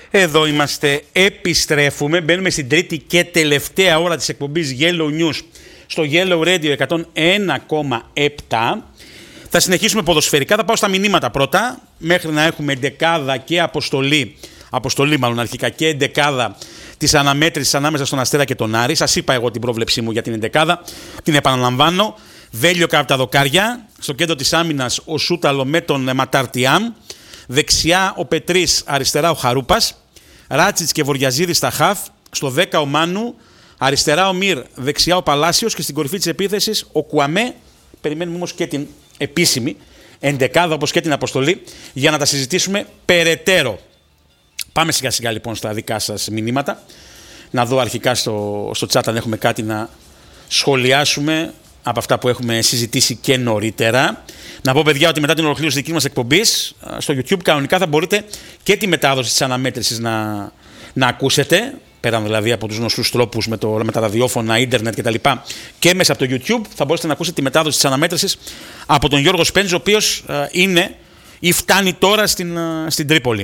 Εδώ είμαστε, επιστρέφουμε, μπαίνουμε στην τρίτη και τελευταία ώρα της εκπομπής Yellow News στο Yellow Radio 101,7. Θα συνεχίσουμε ποδοσφαιρικά, θα πάω στα μηνύματα πρώτα, μέχρι να έχουμε εντεκάδα και αποστολή μάλλον αρχικά και εντεκάδα της αναμέτρησης ανάμεσα στον Αστέρα και τον Άρη. Σας είπα εγώ την πρόβλεψή μου για την εντεκάδα, την επαναλαμβάνω. Βέλιο κάτω από τα δοκάρια, στο κέντρο της άμυνας ο Σούταλο με τον Ματαρτιάμ, δεξιά ο Πετρής, αριστερά ο Χαρούπας, Ράτσιτς και Βοριαζίδης στα χαφ, στο 10 ο Μάνου, αριστερά ο Μυρ, δεξιά ο Παλάσιος και στην κορυφή της επίθεσης ο Κουαμέ. Περιμένουμε όμως και την επίσημη εντεκάδα όπως και την αποστολή για να τα συζητήσουμε περαιτέρω. Πάμε σιγά σιγά λοιπόν στα δικά σας μηνύματα. Να δω αρχικά στο chat αν έχουμε κάτι να σχολιάσουμε από αυτά που έχουμε συζητήσει και νωρίτερα. Να πω, παιδιά, ότι μετά την ολοκλήρωση δική μας εκπομπής στο YouTube κανονικά θα μπορείτε και τη μετάδοση της αναμέτρησης να ακούσετε, πέραν δηλαδή από τους γνωστούς τρόπους με τα ραδιόφωνα, ίντερνετ κτλ. Και μέσα από το YouTube θα μπορείτε να ακούσετε τη μετάδοση της αναμέτρησης από τον Γιώργο Σπέντζο, ο οποίος είναι ή φτάνει τώρα στην Τρίπολη.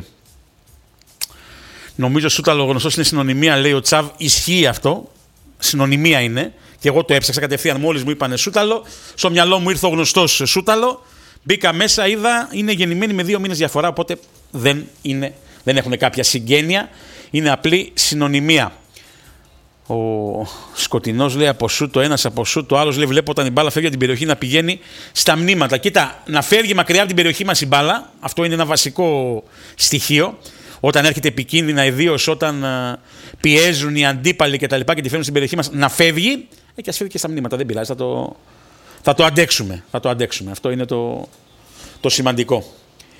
Νομίζω Σούταλο γνωστός είναι συνωνυμία, λέει ο Τσάβ. Ισχύει αυτό. Συνωνυμία είναι. Και εγώ το έψαξα κατευθείαν μόλις μου είπανε Σούταλο. Στο μυαλό μου ήρθε ο γνωστός Σούταλο. Μπήκα μέσα, είδα, είναι γεννημένοι με 2 μήνες διαφορά. Οπότε δεν έχουν κάποια συγγένεια. Είναι απλή συνωνυμία. Ο Σκοτεινός λέει από σούτ, ο ένας από σούτ, ο άλλος λέει βλέπω όταν η μπάλα φεύγει από την περιοχή να πηγαίνει στα μνήματα. Κοίτα, να φεύγει μακριά από την περιοχή μας η μπάλα, αυτό είναι ένα βασικό στοιχείο. Όταν έρχεται επικίνδυνα, ιδίως όταν πιέζουν οι αντίπαλοι και τα λοιπά και τη φέρνουν στην περιοχή μας, να φεύγει και ας φεύγει και στα μνήματα. Δεν πειράζει, θα το αντέξουμε. Αυτό είναι το σημαντικό.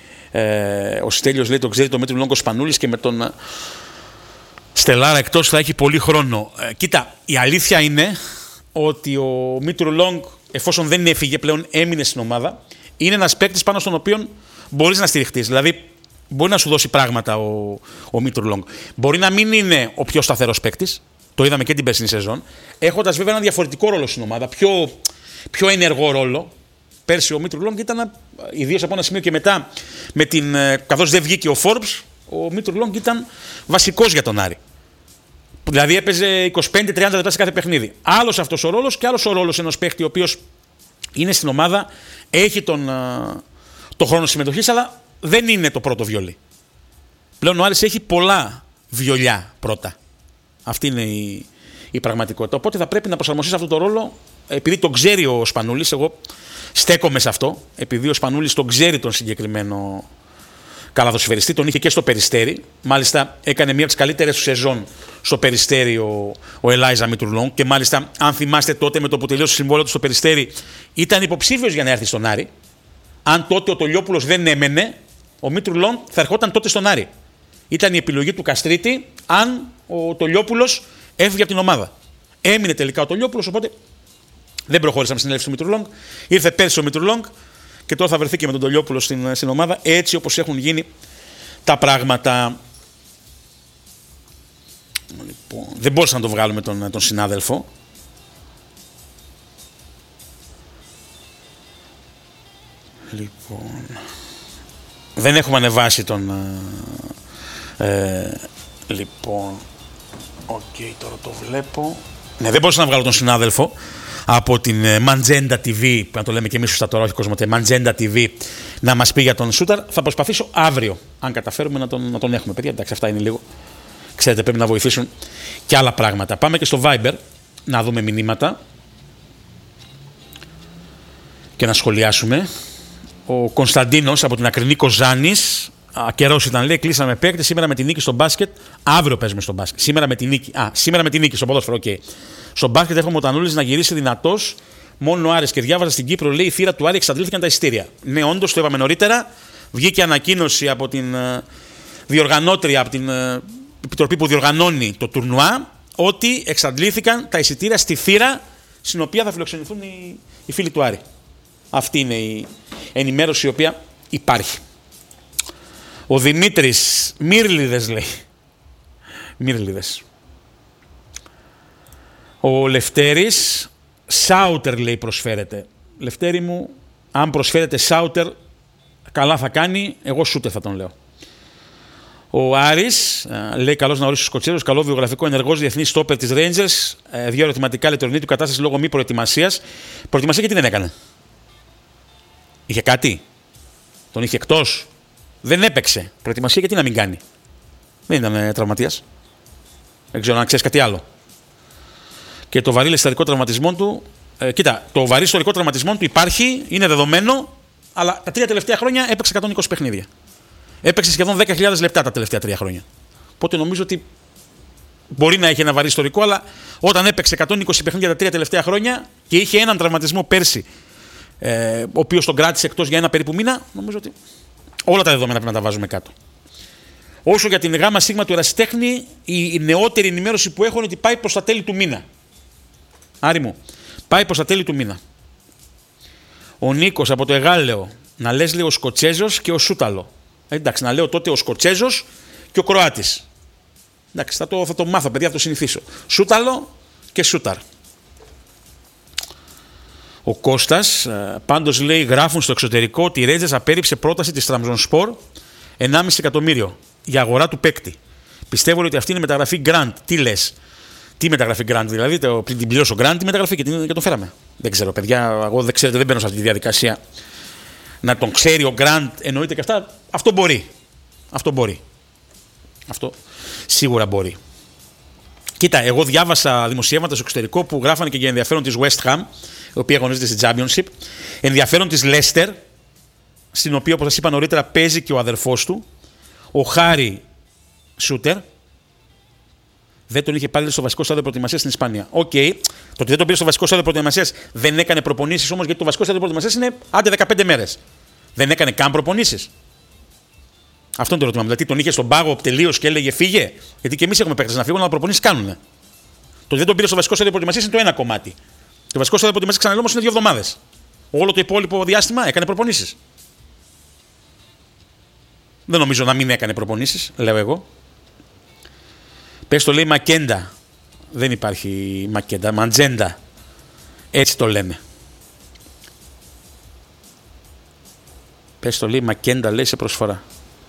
Ο Στέλιος λέει το ξέρει το Μήτρου Λόγκο Σπανούλης και με τον Στελάρα εκτός θα έχει πολύ χρόνο. Κοίτα, η αλήθεια είναι ότι ο Μήτρου Λόγκ, εφόσον δεν έφυγε πλέον, έμεινε στην ομάδα, είναι ένας παίκτης πάνω στον οποίο μπορείς να στηριχτείς. Δηλαδή, μπορεί να σου δώσει πράγματα ο Μήτρου Λόγκ. Μπορεί να μην είναι ο πιο σταθερός παίκτης, το είδαμε και την περσινή σεζόν, έχοντας βέβαια ένα διαφορετικό ρόλο στην ομάδα, πιο ενεργό ρόλο. Πέρσι ο Μήτρου Λόγκ ήταν, ιδίως από ένα σημείο και μετά, καθώς δεν βγήκε ο Forbes, ο Μήτρου Λόγκ ήταν βασικός για τον Άρη. Δηλαδή έπαιζε 25-30 λεπτά σε κάθε παιχνίδι. Άλλος αυτός ο ρόλος και άλλος ο ρόλος ενός παίκτη ο οποίος είναι στην ομάδα, έχει τον χρόνο συμμετοχής, αλλά δεν είναι το πρώτο βιολί. Πλέον ο Άρης έχει πολλά βιολιά πρώτα. Αυτή είναι η πραγματικότητα. Οπότε θα πρέπει να προσαρμοστεί σε αυτό το ρόλο, επειδή τον ξέρει ο Σπανούλης. Εγώ στέκομαι σε αυτό, επειδή ο Σπανούλης τον ξέρει τον συγκεκριμένο καλαθοσφαιριστή, τον είχε και στο Περιστέρι. Μάλιστα έκανε μία από τις καλύτερες του σεζόν στο Περιστέρι ο Ελάιζα Μήτρου Λόγκ. Και μάλιστα, αν θυμάστε τότε με το που τελείωσε το συμβόλαιο του στο Περιστέρι, ήταν υποψήφιος για να έρθει στον Άρη. Αν τότε ο Τολιόπουλος δεν έμενε, ο Μήτρου Λόγκ θα ερχόταν τότε στον Άρη. Ήταν η επιλογή του Καστρίτη, αν ο Τολιόπουλος έφυγε από την ομάδα. Έμεινε τελικά ο Τολιόπουλος, οπότε δεν προχώρησαμε στην έλευση του Μήτρου Λόγκ. Ήρθε πέρσι ο Μήτρου Λόγκ και τώρα θα βρεθεί και με τον Τολιόπουλο στην ομάδα, έτσι όπως έχουν γίνει τα πράγματα. Λοιπόν, δεν μπορούσα να το βγάλουμε τον συνάδελφο. Λοιπόν, δεν έχουμε ανεβάσει τον... λοιπόν, τώρα το βλέπω. Ναι, δεν μπορούσα να βγάλω τον συνάδελφο από την Magenta TV, που να το λέμε και εμείς σωστά τώρα, όχι Κοσμοτέ, Magenta TV, να μας πει για τον Σούταρ. Θα προσπαθήσω αύριο, αν καταφέρουμε, να τον έχουμε. Παιδιά, εντάξει, αυτά είναι λίγο. Ξέρετε, πρέπει να βοηθήσουν και άλλα πράγματα. Πάμε και στο Viber, να δούμε μηνύματα και να σχολιάσουμε. Ο Κωνσταντίνος από την Ακρινή Κοζάνης, καιρός ήταν, λέει, κλείσαμε παίκτη σήμερα με την νίκη στο μπάσκετ. Αύριο παίζουμε στο μπάσκετ. Σήμερα με την νίκη στο ποδόσφαιρο, okay. Στο μπάσκετ έχουμε ο Τανούλης να γυρίσει δυνατός. Μόνο ο Άρης, και διάβαζα στην Κύπρο, λέει, η θύρα του Άρη εξαντλήθηκαν τα εισιτήρια. Ναι, όντως, το είπαμε νωρίτερα. Βγήκε ανακοίνωση από την διοργανώτρια, από την επιτροπή που διοργανώνει το τουρνουά, ότι εξαντλήθηκαν τα εισιτήρια στη θύρα στην οποία θα φιλοξενηθούν οι φίλοι του Άρη. Αυτή είναι η ενημέρωση η οποία υπάρχει. Ο Δημήτρης, Μύρλιδες λέει. Μύρλιδες. Ο Λευτέρης, Σάουτερ λέει προσφέρεται. Λευτέρη μου, αν προσφέρεται Σάουτερ, καλά θα κάνει, εγώ Σούτερ θα τον λέω. Ο Άρης λέει: καλώς να ορίσει τους Σκοτσέζους. Καλό βιογραφικό, ενεργός διεθνής στόπερ της Rangers. Δύο ερωτηματικά λεπτομερή του κατάσταση λόγω μη προετοιμασίας. Προετοιμασία γιατί δεν έκανε? Είχε κάτι? Τον είχε εκτός? Δεν έπαιξε. Προετοιμασία γιατί να μην κάνει? Δεν ήταν τραυματίας. Δεν ξέρω αν ξέρεις κάτι άλλο. Και το βαρύ ιστορικό τραυματισμό του. Κοίτα, το βαρύ ιστορικό τραυματισμό του υπάρχει, είναι δεδομένο, αλλά τα 3 τελευταία χρόνια έπαιξε 120 παιχνίδια. Έπαιξε σχεδόν 10.000 λεπτά τα τελευταία 3 χρόνια. Οπότε νομίζω ότι μπορεί να έχει ένα βαρύ ιστορικό, αλλά όταν έπαιξε 120 παιχνίδια τα 3 τελευταία χρόνια και είχε έναν τραυματισμό πέρσι, ο οποίος τον κράτησε εκτός για ένα περίπου μήνα, νομίζω ότι όλα τα δεδομένα πρέπει να τα βάζουμε κάτω. Όσο για την γάμα σίγμα του ερασιτέχνη, η νεότερη ενημέρωση που έχω είναι ότι πάει προς τα τέλη του μήνα. Άρη μου, πάει προς τα τέλη του μήνα. Ο Νίκος από το Εγάλεο, να λες λέει ο Σκοτσέζος και ο Σούταλο. Εντάξει, να λέω τότε ο Σκοτσέζος και ο Κροάτης. Εντάξει, θα το μάθω, παιδιά, θα το συνηθίσω. Σούταλο και Σούταρ. Ο Κώστας πάντως λέει: γράφουν στο εξωτερικό ότι η Rangers απέρριψε πρόταση της Τραμζονσπορ 1,5 εκατομμύριο για αγορά του παίκτη. Πιστεύω ότι αυτή είναι μεταγραφή Grant. Τι λες? Τι μεταγραφή Grant, δηλαδή την πλήρωσε ο Grant τη μεταγραφή και τον φέραμε? Δεν ξέρω, παιδιά, εγώ δεν ξέρετε, δεν μπαίνω σε αυτή τη διαδικασία. Να τον ξέρει ο Grant εννοείται και αυτά. Αυτό μπορεί. Αυτό σίγουρα μπορεί. Κοίτα, εγώ διάβασα δημοσιεύματα στο εξωτερικό που γράφανε και για ενδιαφέρον της West Ham, η οποία αγωνίζεται στη Championship. Ενδιαφέρον της Leicester, στην οποία, όπως σας είπα νωρίτερα, παίζει και ο αδερφός του, ο Χάρι Σούτερ. Δεν τον είχε πάρει στο βασικό στάδιο προετοιμασίας στην Ισπανία. Οκ, το ότι δεν τον πήρε στο βασικό στάδιο προετοιμασίας, δεν έκανε προπονήσεις όμως, γιατί το βασικό στάδιο προετοιμασίας είναι άντε 15 μέρες. Δεν έκανε καν προπονήσεις. Αυτό είναι το ερώτημα. Δηλαδή τον είχε στον πάγο τελείως και έλεγε φύγε? Γιατί και εμείς έχουμε παίκτες να φύγουν, αλλά προπονήσεις κάνουν. Το ότι δεν τον πήρε στο βασικό στάδιο προετοιμασίας είναι το ένα κομμάτι. Το βασικό στάδιο προετοιμασίας, ξαναλέω, όμως είναι 2 εβδομάδες. Όλο το υπόλοιπο διάστημα έκανε προπονήσεις. Δεν νομίζω να μην έκανε προπονήσεις, λέω εγώ. Πες το λέει Μακέντα. Δεν υπάρχει Μακέντα, Μαντζέντα. Έτσι το λένε. Πες το λέει Μακέντα, λέει σε προσφορά.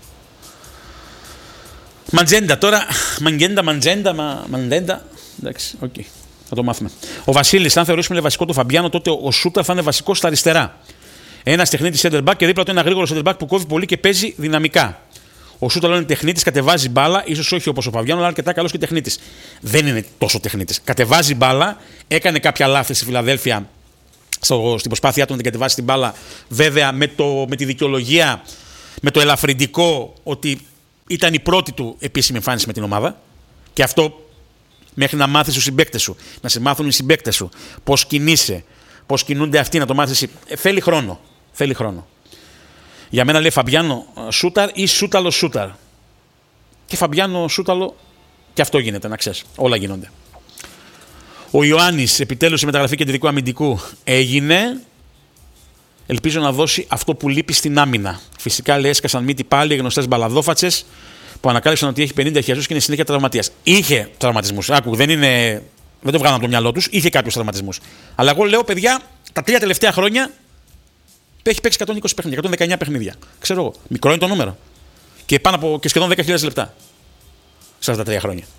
Μαντζέντα τώρα. Μαντζέντα. Εντάξει, οκ. Θα το μάθουμε. Ο Βασίλης, αν θεωρήσουμε λέει, βασικό του Φαμπιάνο, τότε ο Σούταρ θα είναι βασικό στα αριστερά. Ένας τεχνίτης center back και δίπλα του ένα γρήγορο center back που κόβει πολύ και παίζει δυναμικά. Ο Σούταλο είναι τεχνίτης, κατεβάζει μπάλα, ίσως όχι όπως ο Φαβιάνο, αλλά αρκετά καλός και τεχνίτης. Δεν είναι τόσο τεχνίτης. Κατεβάζει μπάλα, έκανε κάποια λάθη στη Φιλαδέλφια στην προσπάθειά του να την κατεβάσει την μπάλα. Βέβαια με τη δικαιολογία, με το ελαφρυντικό ότι ήταν η πρώτη του επίσημη εμφάνιση με την ομάδα. Και αυτό μέχρι να μάθεις τους συμπαίκτες σου, να σε μάθουν οι συμπαίκτες σου, πώς κινείσαι, πώς κινούνται αυτοί, να το μάθεις. Θέλει χρόνο. Για μένα λέει Φαμπιάνο Σούταρ ή Σούταλο Σούταρ. Και Φαμπιάνο Σούταλο και αυτό γίνεται, να ξέρεις. Όλα γίνονται. Ο Ιωάννης, επιτέλους η μεταγραφή κεντρικού αμυντικού έγινε. Ελπίζω να δώσει αυτό που λείπει στην άμυνα. Φυσικά λέει έσκασαν μύτη πάλι οι γνωστές μπαλαδόφατσες που ανακάλυψαν ότι έχει 50 χιλιάδες και είναι συνέχεια τραυματίας. Είχε τραυματισμούς. Άκου, δεν το βγάλαν από το μυαλό τους. Είχε κάποιους τραυματισμούς. Αλλά εγώ λέω, παιδιά, τα 3 τελευταία χρόνια έχει παίξει 120 παιχνίδια, 119 παιχνίδια. Ξέρω εγώ. Μικρό είναι το νούμερο. Και πάνω από και σχεδόν 10.000 λεπτά. Σε αυτά τα 3 χρόνια.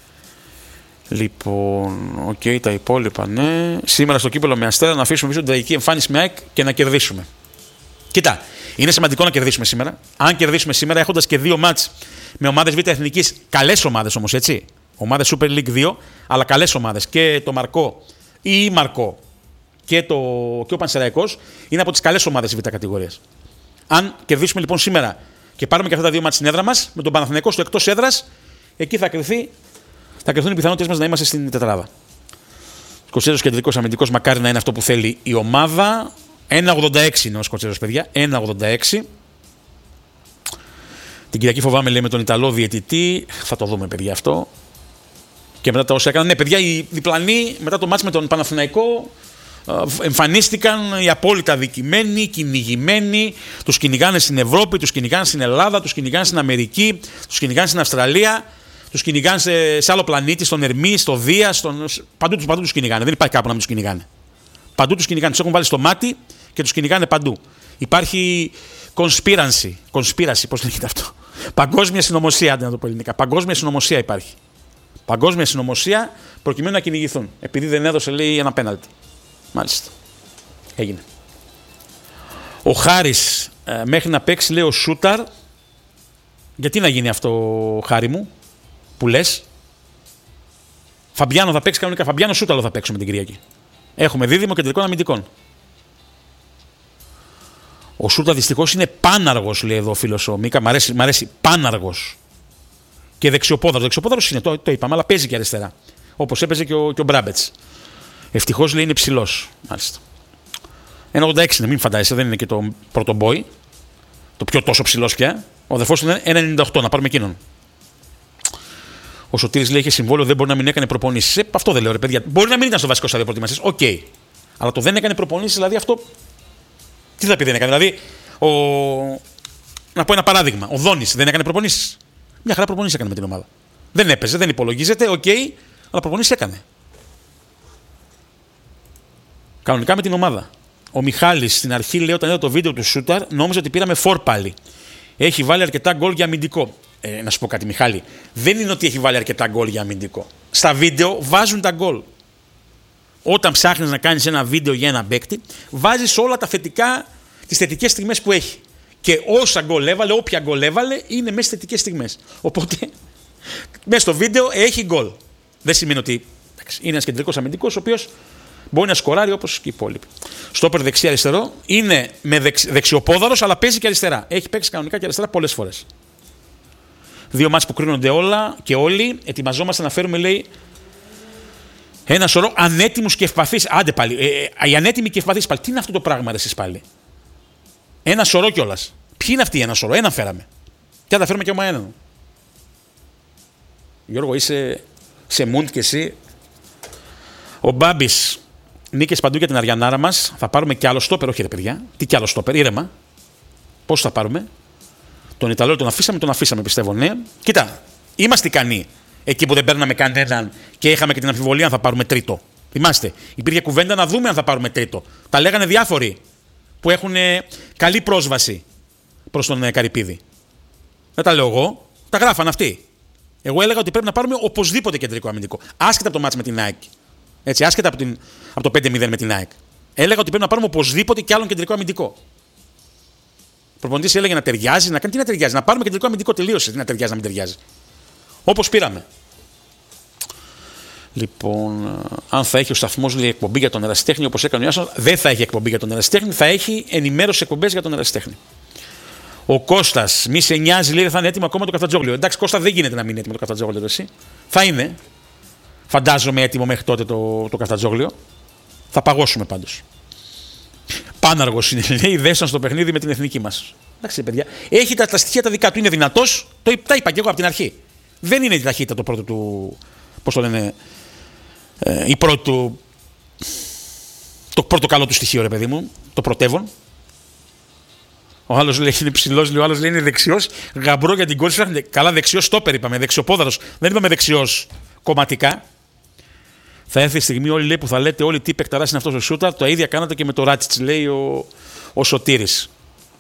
Λοιπόν, οκ, τα υπόλοιπα, ναι. Σήμερα στο κύπελλο με Αστέρα να αφήσουμε πίσω την τραγική εμφάνιση με ΑΕΚ και να κερδίσουμε. Κοίτα, είναι σημαντικό να κερδίσουμε σήμερα. Αν κερδίσουμε σήμερα, έχοντας και 2 μάτς με ομάδες Β' Εθνικής, καλές ομάδες όμως, έτσι. Ομάδες Super League 2, αλλά καλές ομάδες. Και το Μαρκό ή η Μαρκό και ο Πανσεραϊκός είναι από τις καλές ομάδες Β' κατηγορίας. Αν κερδίσουμε λοιπόν σήμερα και πάρουμε και αυτά τα 2 μάτς στην έδρα μας, με τον Παναθηναϊκό στο εκτός έδρας, εκεί θα κρυθούν οι πιθανότητες μας να είμαστε στην τετράδα. 20 κεντρικός αμυντικός, μακάρι να είναι αυτό που θέλει η ομάδα. 1,86 είναι ο Σκοτσέζος, παιδιά. 1,86. Την Κυριακή φοβάμαι, λέει, με τον Ιταλό διαιτητή. Θα το δούμε, παιδιά, αυτό. Και μετά τα όσα έκαναν. Ναι, παιδιά, οι διπλανοί μετά το μάτς με τον Παναθηναϊκό εμφανίστηκαν οι απόλυτα αδικημένοι, κυνηγημένοι. Τους κυνηγάνε στην Ευρώπη, τους κυνηγάνε στην Ελλάδα, τους κυνηγάνε στην Αμερική, τους κυνηγάνε στην Αυστραλία, τους κυνηγάνε σε άλλο πλανήτη, στον Ερμή, στο Δία, παντού τους κυνηγάνε. Δεν υπάρχει κάπου να μην τους κυνηγάνε. Παντού τους κυνηγάνε. Τους έχουν βάλει στο μάτι και τους κυνηγάνε παντού. Υπάρχει conspiracy, πώς λέγεται αυτό. Παγκόσμια συνωμοσία, αντί να το πω ελληνικά. Παγκόσμια συνωμοσία υπάρχει. Παγκόσμια συνωμοσία προκειμένου να κυνηγηθούν. Επειδή δεν έδωσε, λέει, ένα πέναλτι. Μάλιστα. Έγινε. Ο Χάρης μέχρι να παίξει, λέει, ο Σούταρ. Γιατί να γίνει αυτό, Χάρη μου, που λες? Φαμπιάνο θα παίξει κανονικά. Φαμπιάνο Σούταλο θα παίξουμε την Κυριακή. Έχουμε δίδυμο κεντρικών αμυντικών. Ο Σούτα δυστυχώς είναι πάναργος, λέει εδώ ο φίλος ο Μίκα. Μ' αρέσει πάναργος. Και δεξιοπόδαρος. Δεξιοπόδαρος είναι, το είπαμε, αλλά παίζει και αριστερά. Όπως έπαιζε και ο Μπράμπετς. Ευτυχώς, λέει, είναι ψηλός. Μάλιστα. 1,86 είναι, μην φαντάζεσαι, δεν είναι και το πρώτο μπόι. Το πιο τόσο ψηλός πια. Ο αδερφός είναι 1,98, να πάρουμε εκείνον. Ο Σωτήρης, λέει, είχε συμβόλαιο, δεν μπορεί να μην έκανε προπονήσεις. Αυτό δεν λέω, ρε παιδιά. Μπορεί να μην ήταν στο βασικό στάδιο προετοιμασίας. Οκ. Αλλά το δεν έκανε προπονήσεις, δηλαδή αυτό. Τι θα πει δεν έκανε? Δηλαδή, να πω ένα παράδειγμα. Ο Δόνης δεν έκανε προπονήσεις. Μια χαρά προπονήσεις έκανε με την ομάδα. Δεν έπαιζε, δεν υπολογίζεται, οκ, αλλά προπονήσεις έκανε. Κανονικά με την ομάδα. Ο Μιχάλης στην αρχή, λέει, όταν είδα το βίντεο του Σούταρ, νόμιζε ότι πήραμε φορ πάλι. Έχει βάλει αρκετά γκολ για αμυντικό. Να σου πω κάτι, Μιχάλη. Δεν είναι ότι έχει βάλει αρκετά γκολ για αμυντικό. Στα βίντεο βάζουν τα γκολ. Όταν ψάχνεις να κάνεις ένα βίντεο για ένα παίκτη, βάζεις όλα τα θετικά, τις θετικές στιγμές που έχει. Και όσα γκολ έβαλε, όποια γκολ έβαλε, είναι μέσα στις θετικές στιγμές. Οπότε, μέσα στο βίντεο έχει γκολ. Δεν σημαίνει ότι είναι ένας κεντρικός αμυντικός, ο οποίος μπορεί να σκοράρει όπως και οι υπόλοιποι. Στόπερ δεξί-αριστερό, είναι με δεξιοπόδαρος, αλλά παίζει και αριστερά. Έχει παίξει κανονικά και αριστερά πολλές φορές. Δύο μάτς που κρίνονται όλα και όλοι. Ετοιμαζόμαστε να φέρουμε, λέει, ένα σωρό ανέτοιμους και ευπαθείς. Άντε πάλι. Οι ανέτοιμοι και ευπαθείς πάλι. Τι είναι αυτό το πράγμα, ρε, εσείς πάλι? Ένα σωρό κιόλας. Ποιοι είναι αυτοί, ένα σωρό? Έναν φέραμε. Και θα τα φέρουμε κι άμα έναν. Γιώργο, είσαι σε μουντ κι εσύ. Ο Μπάμπης, νίκες παντού για την Αριανάρα μας. Θα πάρουμε κι άλλο στόπερ, όχι ρε παιδιά. Τι κι άλλο στόπερ, ήρεμα. Πώς θα πάρουμε? Τον Ιταλό τον αφήσαμε, πιστεύω, ναι. Κοίτα, είμαστε ικανοί. Εκεί που δεν παίρναμε κανέναν και είχαμε και την αμφιβολία αν θα πάρουμε τρίτο. Θυμάστε, υπήρχε κουβέντα να δούμε αν θα πάρουμε τρίτο. Τα λέγανε διάφοροι που έχουν καλή πρόσβαση προς τον Καρυπίδη. Δεν τα λέω εγώ, τα γράφαν αυτοί. Εγώ έλεγα ότι πρέπει να πάρουμε οπωσδήποτε κεντρικό αμυντικό. Άσχετα από το μάτς με την ΑΕΚ. Έτσι, άσχετα από το 5-0 με την ΑΕΚ. Έλεγα ότι πρέπει να πάρουμε οπωσδήποτε και άλλον κεντρικό αμυντικό. Ο προπονητής έλεγε να ταιριάζει, να κάνει τι να ταιριάζει. Να πάρουμε κεντρικό αμυντικό, τελείωσε. Τι να ταιριάζει, να μην ταιριάζει. Όπως πήραμε. Λοιπόν, αν θα έχει ο σταθμός, λέει, εκπομπή για τον ερασιτέχνη, όπως έκανε ο Ιάσονας, δεν θα έχει εκπομπή για τον ερασιτέχνη, θα έχει ενημέρωση εκπομπές για τον ερασιτέχνη. Ο Κώστας, μη σε νοιάζει, λέει, δεν θα είναι έτοιμο ακόμα το Καφτατζόγλιο. Εντάξει, Κώστα, δεν γίνεται να μην είναι έτοιμο το Καφτατζόγλιο, εσύ. Θα είναι. Φαντάζομαι έτοιμο μέχρι τότε το Καφτατζόγλιο. Θα παγώσουμε πάντως. Πάναργος είναι, λέει, δέσαν στο παιχνίδι με την εθνική μας. Εντάξει, παιδιά. Έχει τα στοιχεία τα δικά του, είναι δυνατός. Τα είπα και εγώ από την αρχή. Δεν είναι η ταχύτητα το πρώτο του. Πώς το λένε. Η πρώτη του. Το πρώτο καλό του στοιχείο, ρε παιδί μου. Το πρωτεύον. Ο άλλος λέει είναι ψηλός, ο άλλος λέει είναι δεξιός. Γαμπρό για την κόρη σου. Καλά, δεξιός στόπερ είπαμε. Δεξιοπόδαρος. Δεν είπαμε δεξιός κομματικά. Θα έρθει η στιγμή όλοι, λέει, που θα λέτε όλοι τι παικταράς είναι αυτός ο Σούταρ. Το ίδια κάνατε και με το Ράτσιτς, λέει ο Σωτήρης.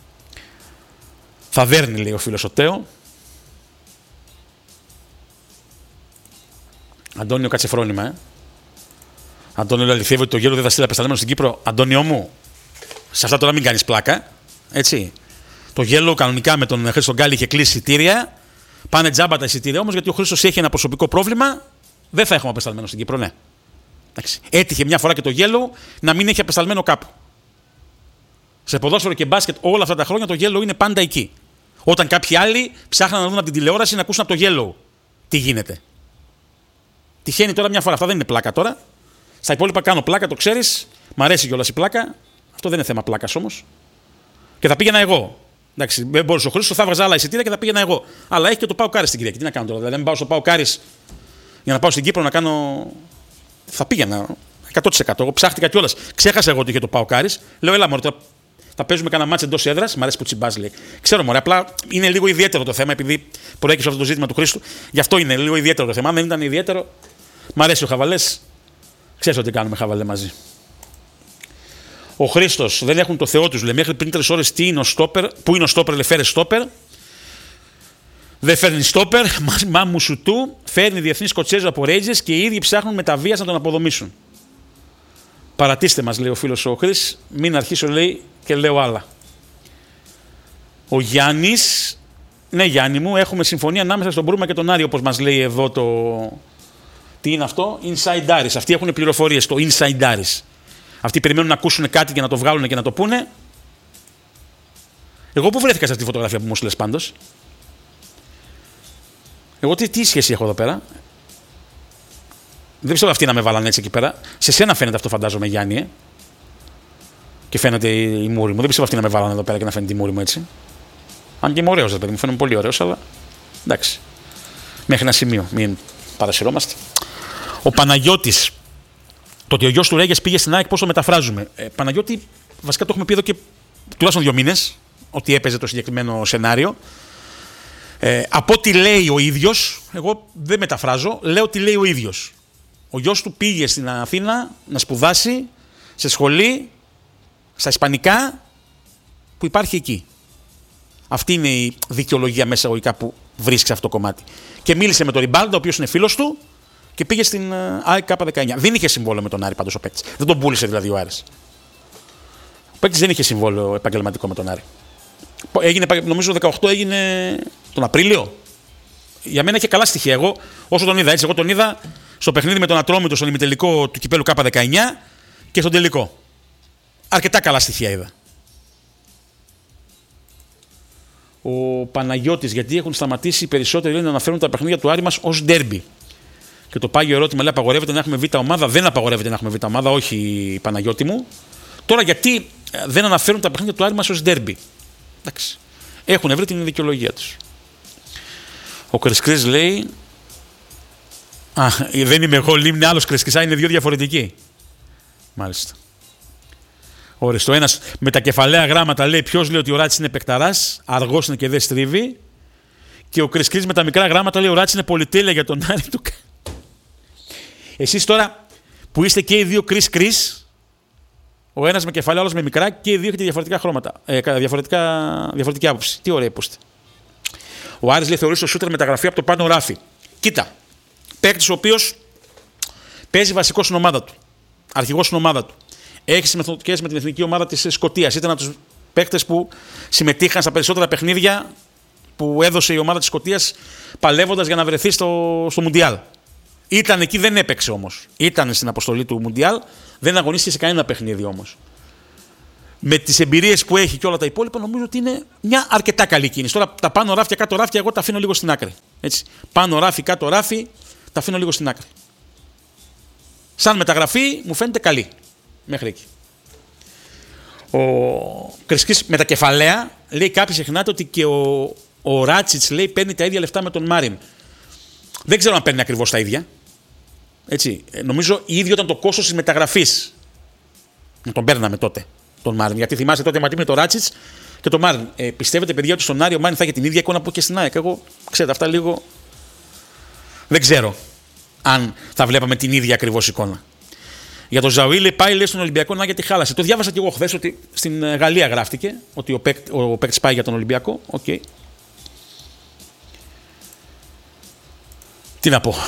Θα δέρνει, λέει ο φίλος ο Τέο. Αντώνιο, κάτσε φρόνημα, Αντώνιο, αληθεύει ότι το γέλο δεν θα στείλει απεσταλμένο στην Κύπρο. Αντώνιο μου, σε αυτά τώρα μην κάνεις πλάκα. Έτσι. Το γέλο κανονικά με τον Χρήστο Γκάλη είχε κλείσει εισιτήρια. Πάνε τζάμπα τα εισιτήρια όμως, γιατί ο Χρήστος έχει ένα προσωπικό πρόβλημα. Δεν θα έχουμε απεσταλμένο στην Κύπρο, ναι. Εντάξει. Έτυχε μια φορά και το γέλο να μην έχει απεσταλμένο κάπου. Σε ποδόσφαιρο και μπάσκετ όλα αυτά τα χρόνια το γέλο είναι πάντα εκεί. Όταν κάποιοι άλλοι ψάχναν να δουν από την τηλεόραση να ακούσουν από το γέλο τι γίνεται. Τυχαίνει τώρα μια φορά. Αυτά δεν είναι πλάκα τώρα. Στα υπόλοιπα κάνω πλάκα, το ξέρεις. Μ' αρέσει κιόλας η πλάκα. Αυτό δεν είναι θέμα πλάκας όμως. Και θα πήγαινα εγώ. Εντάξει, δεν μπορούσε ο Χρήστος, θα έβγαζα άλλα εισιτήρια και θα πήγαινα εγώ. Αλλά έχει και το Πάο Κάρις στην Κυριακή. Τι να κάνω τώρα. Δηλαδή, αν πάω στο Πάο Κάρις για να πάω στην Κύπρο να κάνω. Θα πήγαινα 100%. Εγώ ψάχτηκα κιόλας. Ξέχασα εγώ ότι είχε το Πάο Κάρις. Λέω, έλα μωρέ, θα παίζουμε κανένα μάτς εντός έδρας. Μ' αρέσει που τσιμπάς, λέει. Ξέρω μωρέ, απλά είναι λίγο ιδιαίτερο το θέμα επειδή προέκυψε αυτό το ζήτημα του Χρήστου. Γι' αυτό είναι λίγο ιδιαίτερο το θέμα. Αν δεν ήταν ιδιαίτερο, μ' αρέσει ο Χαβαλές. Ξέρεις ότι κάνουμε Χαβαλέ μαζί. Ο Χρήστος, δεν έχουν το Θεό τους, λέει. Μέχρι πριν 3 ώρες τι είναι ο στόπερ, πού είναι ο στόπερ, λέει, φέρε στόπερ. Δεν φέρνει στόπερ, μάμου σου του, φέρνει διεθνή Σκοτσέζο από Rangers και οι ίδιοι ψάχνουν με τα βίας να τον αποδομήσουν. Παρατήστε μας, λέει ο φίλος ο Χρης, μην αρχίσω, λέει, και λέω άλλα. Ο Γιάννης, ναι Γιάννη μου, έχουμε συμφωνία ανάμεσα στον Μπρούμα και τον Άρη, όπως μας λέει εδώ το... Τι είναι αυτό? Inside Aris. Αυτοί έχουν πληροφορίες, το Inside Aris. Αυτοί περιμένουν να ακούσουν κάτι και να το βγάλουν και να το πούνε. Εγώ πού βρέθηκα σε αυτή τη φωτογραφία που μου στείλες πάντως? Εγώ τι σχέση έχω εδώ πέρα? Δεν πιστεύω αυτοί να με βάλανε έτσι εκεί πέρα. Σε σένα φαίνεται αυτό, φαντάζομαι, Γιάννη, και φαίνεται η μούρη μου. Δεν πιστεύω αυτοί να με βάλανε εδώ πέρα και να φαίνεται η μούρη μου έτσι. Αν και είμαι ωραίος, παιδί μου, φαίνομαι πολύ ωραίος, αλλά εντάξει. Μέχρι ένα σημείο, μην παρασυρώμαστε. Ο Παναγιώτης, το ότι ο γιος του Ρέγες πήγε στην ΑΕΚ, πώς το μεταφράζουμε? Παναγιώτη, βασικά το έχουμε πει εδώ και τουλάχιστον 2 μήνες, ότι έπαιζε το συγκεκριμένο σενάριο. Από ό,τι λέει ο ίδιος, εγώ δεν μεταφράζω, λέω ότι λέει ο ίδιος. Ο γιος του πήγε στην Αθήνα να σπουδάσει σε σχολή στα ισπανικά που υπάρχει εκεί. Αυτή είναι η δικαιολογία μέσα εγωικά που βρίσκει αυτό το κομμάτι. Και μίλησε με τον Ριμπάλντα, ο οποίος είναι φίλος του, και πήγε στην ΑΕΚ K19. Δεν είχε συμβόλαιο με τον Άρη πάντως ο παίκτης. Δεν τον πούλησε δηλαδή ο Άρης. Ο παίκτης δεν είχε συμβόλαιο επαγγελματικό με τον Άρη. Έγινε, νομίζω 18 έγινε τον Απρίλιο. Για μένα είχε καλά στοιχεία. Εγώ όσο τον είδα έτσι, εγώ τον είδα στο παιχνίδι με τον Ατρόμητο στον ημιτελικό του κυπέλου K19 και στον τελικό. Αρκετά καλά στοιχεία είδα. Ο Παναγιώτης, γιατί έχουν σταματήσει οι περισσότεροι να αναφέρουν τα παιχνίδια του Άρη μας ως ντέρμπι. Και το πάγιο ερώτημα, λέει, απαγορεύεται να έχουμε β' ομάδα? Δεν απαγορεύεται να έχουμε β' ομάδα, όχι, Παναγιώτη μου. Τώρα, γιατί δεν αναφέρουν τα παιχνίδια του Άρη μας ως ντέρμπι? Εντάξει. Έχουν βρει την δικαιολογία τους. Ο Κρυσκρής λέει. Δεν είμαι εγώ, είναι άλλος Κρυσκρής, είναι 2 διαφορετικοί. Μάλιστα. Ορίστε, ο ένας με τα κεφαλαία γράμματα λέει: ποιος λέει ότι ο Ράτσης είναι παικταράς, αργός είναι και δεν στρίβει. Και ο Κρυσκρής με τα μικρά γράμματα λέει: ο Ράτσης είναι πολυτέλεια για τον Άρη του. Εσείς τώρα που είστε και οι δύο Κρυς, ο ένας με κεφαλαία, ο άλλος με μικρά, και οι δύο έχετε διαφορετικά χρώματα. Διαφορετική άποψη. Τι ωραία που είστε. Ο Άρης λέει: θεωρεί το σούτερ μεταγραφή από το πάνω ράφι. Κοίτα. Παίκτης ο οποίος παίζει βασικό στην ομάδα του. Αρχηγός στην ομάδα του. Έχει συμμετοχές με την εθνική ομάδα της Σκωτίας. Ήταν από τους παίκτες που συμμετείχαν στα περισσότερα παιχνίδια που έδωσε η ομάδα της Σκωτίας παλεύοντας για να βρεθεί στο Μουντιάλ. Ήταν εκεί, δεν έπαιξε όμως. Ήταν στην αποστολή του Μουντιάλ, δεν αγωνίστηκε σε κανένα παιχνίδι όμως. Με τις εμπειρίες που έχει και όλα τα υπόλοιπα, νομίζω ότι είναι μια αρκετά καλή κίνηση. Τώρα τα πάνω ράφια, κάτω ράφια, εγώ τα αφήνω λίγο στην άκρη. Έτσι. Πάνω ράφι, κάτω ράφι, τα αφήνω λίγο στην άκρη. Σαν μεταγραφή μου φαίνεται καλή. Μέχρι εκεί. Ο Κρυσκής με τα κεφαλαία λέει: κάποιοι ξεχνάτε ότι και ο Ράτσιτς, λέει, παίρνει τα ίδια λεφτά με τον Μάριν. Δεν ξέρω αν παίρνει ακριβώς τα ίδια. Έτσι. Νομίζω ίδιο ήταν το κόστος της μεταγραφής. Να τον παίρναμε τότε τον Μάριν. Γιατί θυμάστε τότε με το Ράτσιτς και τον Μάριν. Πιστεύετε, παιδιά, ότι στον Άρη ο Μάριν θα έχει την ίδια εικόνα που και στην ΑΕΚ? Εγώ, ξέρετε, αυτά λίγο. Δεν ξέρω αν θα βλέπαμε την ίδια ακριβώς εικόνα. Για τον Ζαουίλη πάει, λέει, στον Ολυμπιακό να, γιατί χάλασε. Το διάβασα και εγώ χθες ότι στην Γαλλία γράφτηκε ότι ο παίκτης πάει για τον Ολυμπιακό. Οκ. Okay. Τι να πω.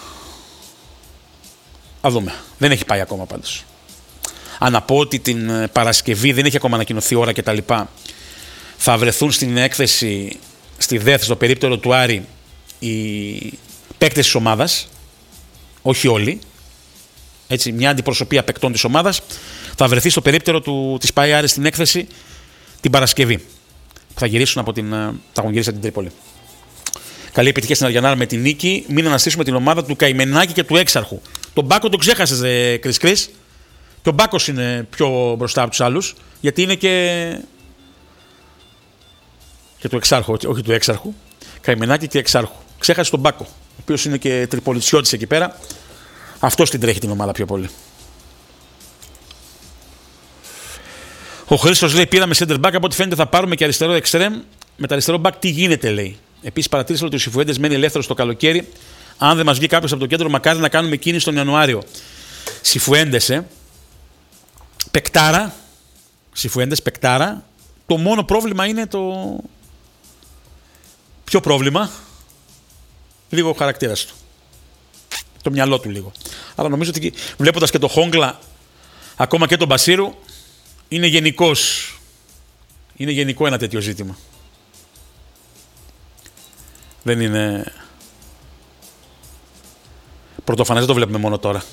Α δούμε. Δεν έχει πάει ακόμα πάντως. Αν να πω ότι την Παρασκευή δεν έχει ακόμα ανακοινωθεί ώρα κτλ. Θα βρεθούν στην έκθεση στη ΔΕΘ, στο περίπτερο του Άρη, οι παίκτες της ομάδας. Όχι όλοι. Έτσι, μια αντιπροσωπεία παικτών της ομάδας θα βρεθεί στο περίπτερο της ΠΑΕ Άρης στην έκθεση την Παρασκευή. Που θα γυρίσουν θα έχουν γυρίσει από την Τρίπολη. Καλή επιτυχία στην Αριανάρα με την νίκη. Μην αναστήσουμε την ομάδα του Καημενάκη και του Έξαρχου. Τον Μπάκο τον ξέχασες, Κρυς. Και ο Μπάκος είναι πιο μπροστά από τους άλλους. Γιατί είναι και του Εξάρχου, όχι του Έξαρχου. Καημενάκη και Εξάρχου. Ξέχασε τον Μπάκο, ο οποίος είναι και τριπολιτσιώτης εκεί πέρα. Αυτός την τρέχει την ομάδα πιο πολύ. Ο Χρήστος λέει: πήραμε center back, από ό,τι φαίνεται θα πάρουμε και αριστερό εξτρέμ. Με τα αριστερό back τι γίνεται, λέει. Επίσης παρατήρησα ότι ο Σιφουέντες μένει ελεύθερος το καλοκαίρι. Αν δεν μας βγει κάποιος από το κέντρο, μακάρι να κάνουμε κίνηση τον Ιανουάριο. Σιφουέντες, παικτάρα. Σιφουέντες, παικτάρα. Το μόνο πρόβλημα είναι το. Ποιο πρόβλημα? Λίγο ο χαρακτήρας του. Το μυαλό του λίγο. Αλλά νομίζω ότι βλέποντας και το Χόγκλα, ακόμα και τον Μπασίρου, είναι γενικό ένα τέτοιο ζήτημα. Δεν είναι πρωτοφανές, δεν το βλέπουμε μόνο τώρα.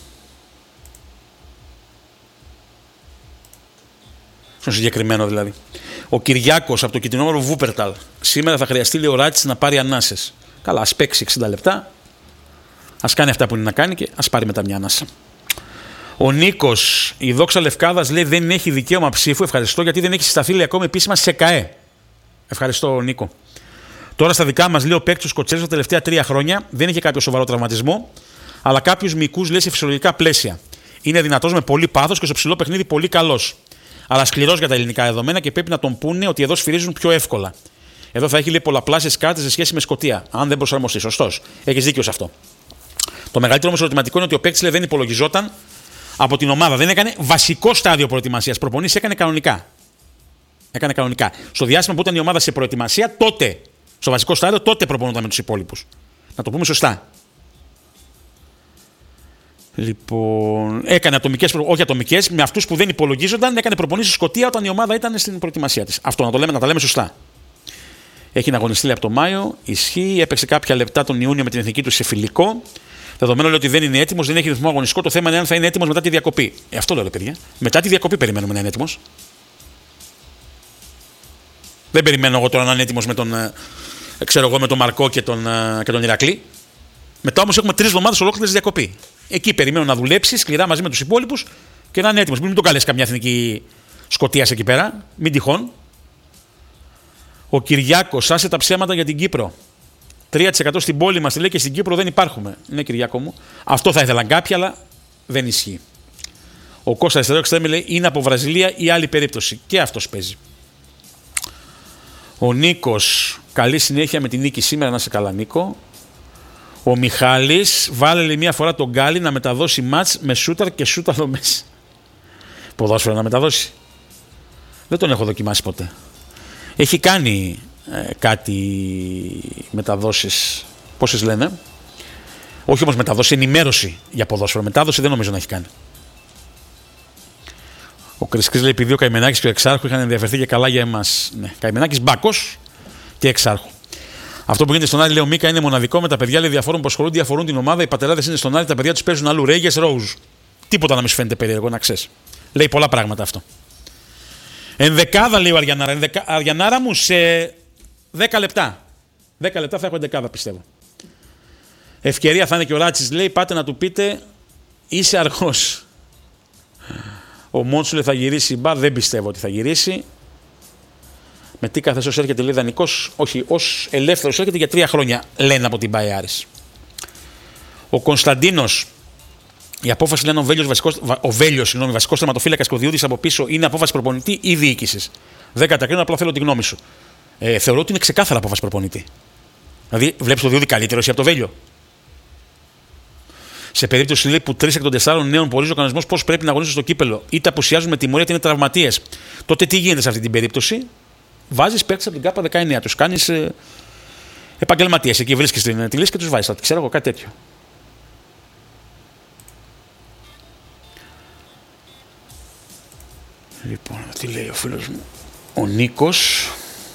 Στο συγκεκριμένο δηλαδή. Ο Κυριάκος από το Κιτρινόμαυρο Βούπερταλ. Σήμερα θα χρειαστεί, λέει ο Ράτσης, να πάρει ανάσες. Καλά, ας παίξει 60 λεπτά. Ας κάνει αυτά που είναι να κάνει και ας πάρει μετά μια ανάσα. Ο Νίκος, η Δόξα Λευκάδας, λέει δεν έχει δικαίωμα ψήφου. Ευχαριστώ, γιατί δεν έχει συσταθεί, λέει, ακόμα επίσημα σε ΚΑΕ. Ευχαριστώ, Νίκο. Τώρα στα δικά μας, λέει ο παίκτης Κοτσέρης τα τελευταία 3 χρόνια δεν είχε κάποιο σοβαρό τραυματισμό, αλλά κάποιους μυϊκούς, λέει, σε φυσιολογικά πλαίσια. Είναι δυνατός με πολύ πάθος και στο ψηλό παιχνίδι πολύ καλός. Αλλά σκληρός για τα ελληνικά δεδομένα και πρέπει να τον πούνε ότι εδώ σφυρίζουν πιο εύκολα. Εδώ θα έχει, λέει, πολλαπλάσιες κάρτες σε σχέση με Σκωτία, αν δεν προσαρμοστεί. Σωστός. Έχεις δίκιο σε αυτό. Το μεγαλύτερο όμως ερωτηματικό είναι ότι ο παίκτης, λέει, δεν υπολογιζόταν από την ομάδα. Δεν έκανε βασικό στάδιο προετοιμασίας. Προπονήσεις έκανε κανονικά. Στο διάστημα που ήταν η ομάδα σε προετοιμασία, τότε, στο βασικό στάδιο, τότε προπονούνταν με τους υπόλοιπους. Να το πούμε σωστά. Λοιπόν, έκανε όχι ατομικές, με αυτούς που δεν υπολογίζονταν, έκανε προπονήσεις Σκωτία όταν η ομάδα ήταν στην προετοιμασία της. Αυτό να τα λέμε σωστά. Έχει αγωνιστεί από το Μάιο, ισχύει, έπαιξε κάποια λεπτά τον Ιούνιο με την εθνική του σε φιλικό. Δεδομένου, λέει, ότι δεν είναι έτοιμος, δεν έχει ρυθμό αγωνιστικό. Το θέμα είναι αν θα είναι έτοιμος μετά τη διακοπή. Αυτό λέω, παιδιά. Μετά τη διακοπή περιμένουμε να είναι έτοιμος. Δεν περιμένω εγώ τώρα να είναι έτοιμος με τον Μαρκό και τον Ηρακλή. Μετά όμως έχουμε 3 εβδομάδες ολόκληρες διακοπή. Εκεί περιμένω να δουλέψει σκληρά μαζί με τους υπόλοιπους και να είναι έτοιμος. Μην το καλέσει καμιά εθνική Σκωτίας εκεί πέρα. Μην τυχόν. Ο Κυριάκος, άσε τα ψέματα για την Κύπρο. 3% στην πόλη μας, λέει, και στην Κύπρο δεν υπάρχουμε. Ναι, Κυριάκο μου. Αυτό θα ήθελαν κάποιοι, αλλά δεν ισχύει. Ο Κώστας αριστερό εξτρέμι, λέει, είναι από Βραζιλία ή άλλη περίπτωση. Και αυτός παίζει. Ο Νίκος, καλή συνέχεια με την νίκη σήμερα, να είσαι καλά, Νίκο. Ο Μιχάλης, βάλε, λέει, μία φορά τον Γκάλι να μεταδώσει μάτς με σούταρ και σούταλο μέσα. Ποδόσφαιρο να μεταδώσει. Δεν τον έχω δοκιμάσει ποτέ. Έχει κάνει κάτι μεταδόσεις, πόσες λένε. Όχι όμως μεταδόση, ενημέρωση για ποδόσφαιρο. Μετάδοση δεν νομίζω να έχει κάνει. Ο Κρισκής, λέει, επειδή ο Καημενάκης και ο Εξάρχου είχαν ενδιαφερθεί και καλά για εμάς. Ναι, Καημενάκης Μπάκος και Εξάρχου. Αυτό που γίνεται στον Άρη, λέει ο Μίκα, είναι μοναδικό με τα παιδιά, λέει, διαφόρων που ασχολούνται, διαφορούν την ομάδα. Οι πατεράδες είναι στον Άρη, τα παιδιά τους παίζουν αλλού. Ρέγες, Ρόουζ. Τίποτα να μην σου φαίνεται περίεργο, να ξέρεις. Λέει πολλά πράγματα αυτό. Ενδεκάδα, λέει ο Αριανάρα. Αριανάρα μου, σε 10 λεπτά. 10 λεπτά θα έχω ενδεκάδα, πιστεύω. Ευκαιρία θα είναι και ο Ράτσης, λέει, πάτε να του πείτε, είσαι αργός. Ο Μόντσουλε θα γυρίσει μπαρ, δεν πιστεύω ότι θα γυρίσει. Με τι καθεστώς έρχεται, λέει, δανεικός, όχι, ως ελεύθερος έρχεται για 3 χρόνια, λένε από την Μπαϊάρης. Ο Κωνσταντίνος, η απόφαση, λένε, ο Βέλιος, βασικός τερματοφύλακας και ο Διούδης από πίσω, είναι απόφαση προπονητή ή διοίκησης. Δεν κατακρίνω, απλά θέλω τη γνώμη σου. Θεωρώ ότι είναι ξεκάθαρα απόφαση προπονητή. Δηλαδή, βλέπεις το Διούδη καλύτερο εσύ από το Βέλιο. Σε περίπτωση, λέει, που 3 εκ των 4 νέων πορίζει ο κανονισμός πώς πρέπει να αγωνίζουν στο κύπελο, είτε απουσιάζουν με τιμωρία είτε είναι τραυματίες, τότε τι γίνεται σε αυτή την περίπτωση? Βάζεις παίκτες από την ΚΑΠΑ 19, τους κάνεις επαγγελματίες. Εκεί βρίσκεις τη λύση και τους βάζεις. Ξέρω εγώ κάτι τέτοιο. Λοιπόν, τι λέει ο φίλος μου. Ο Νίκος.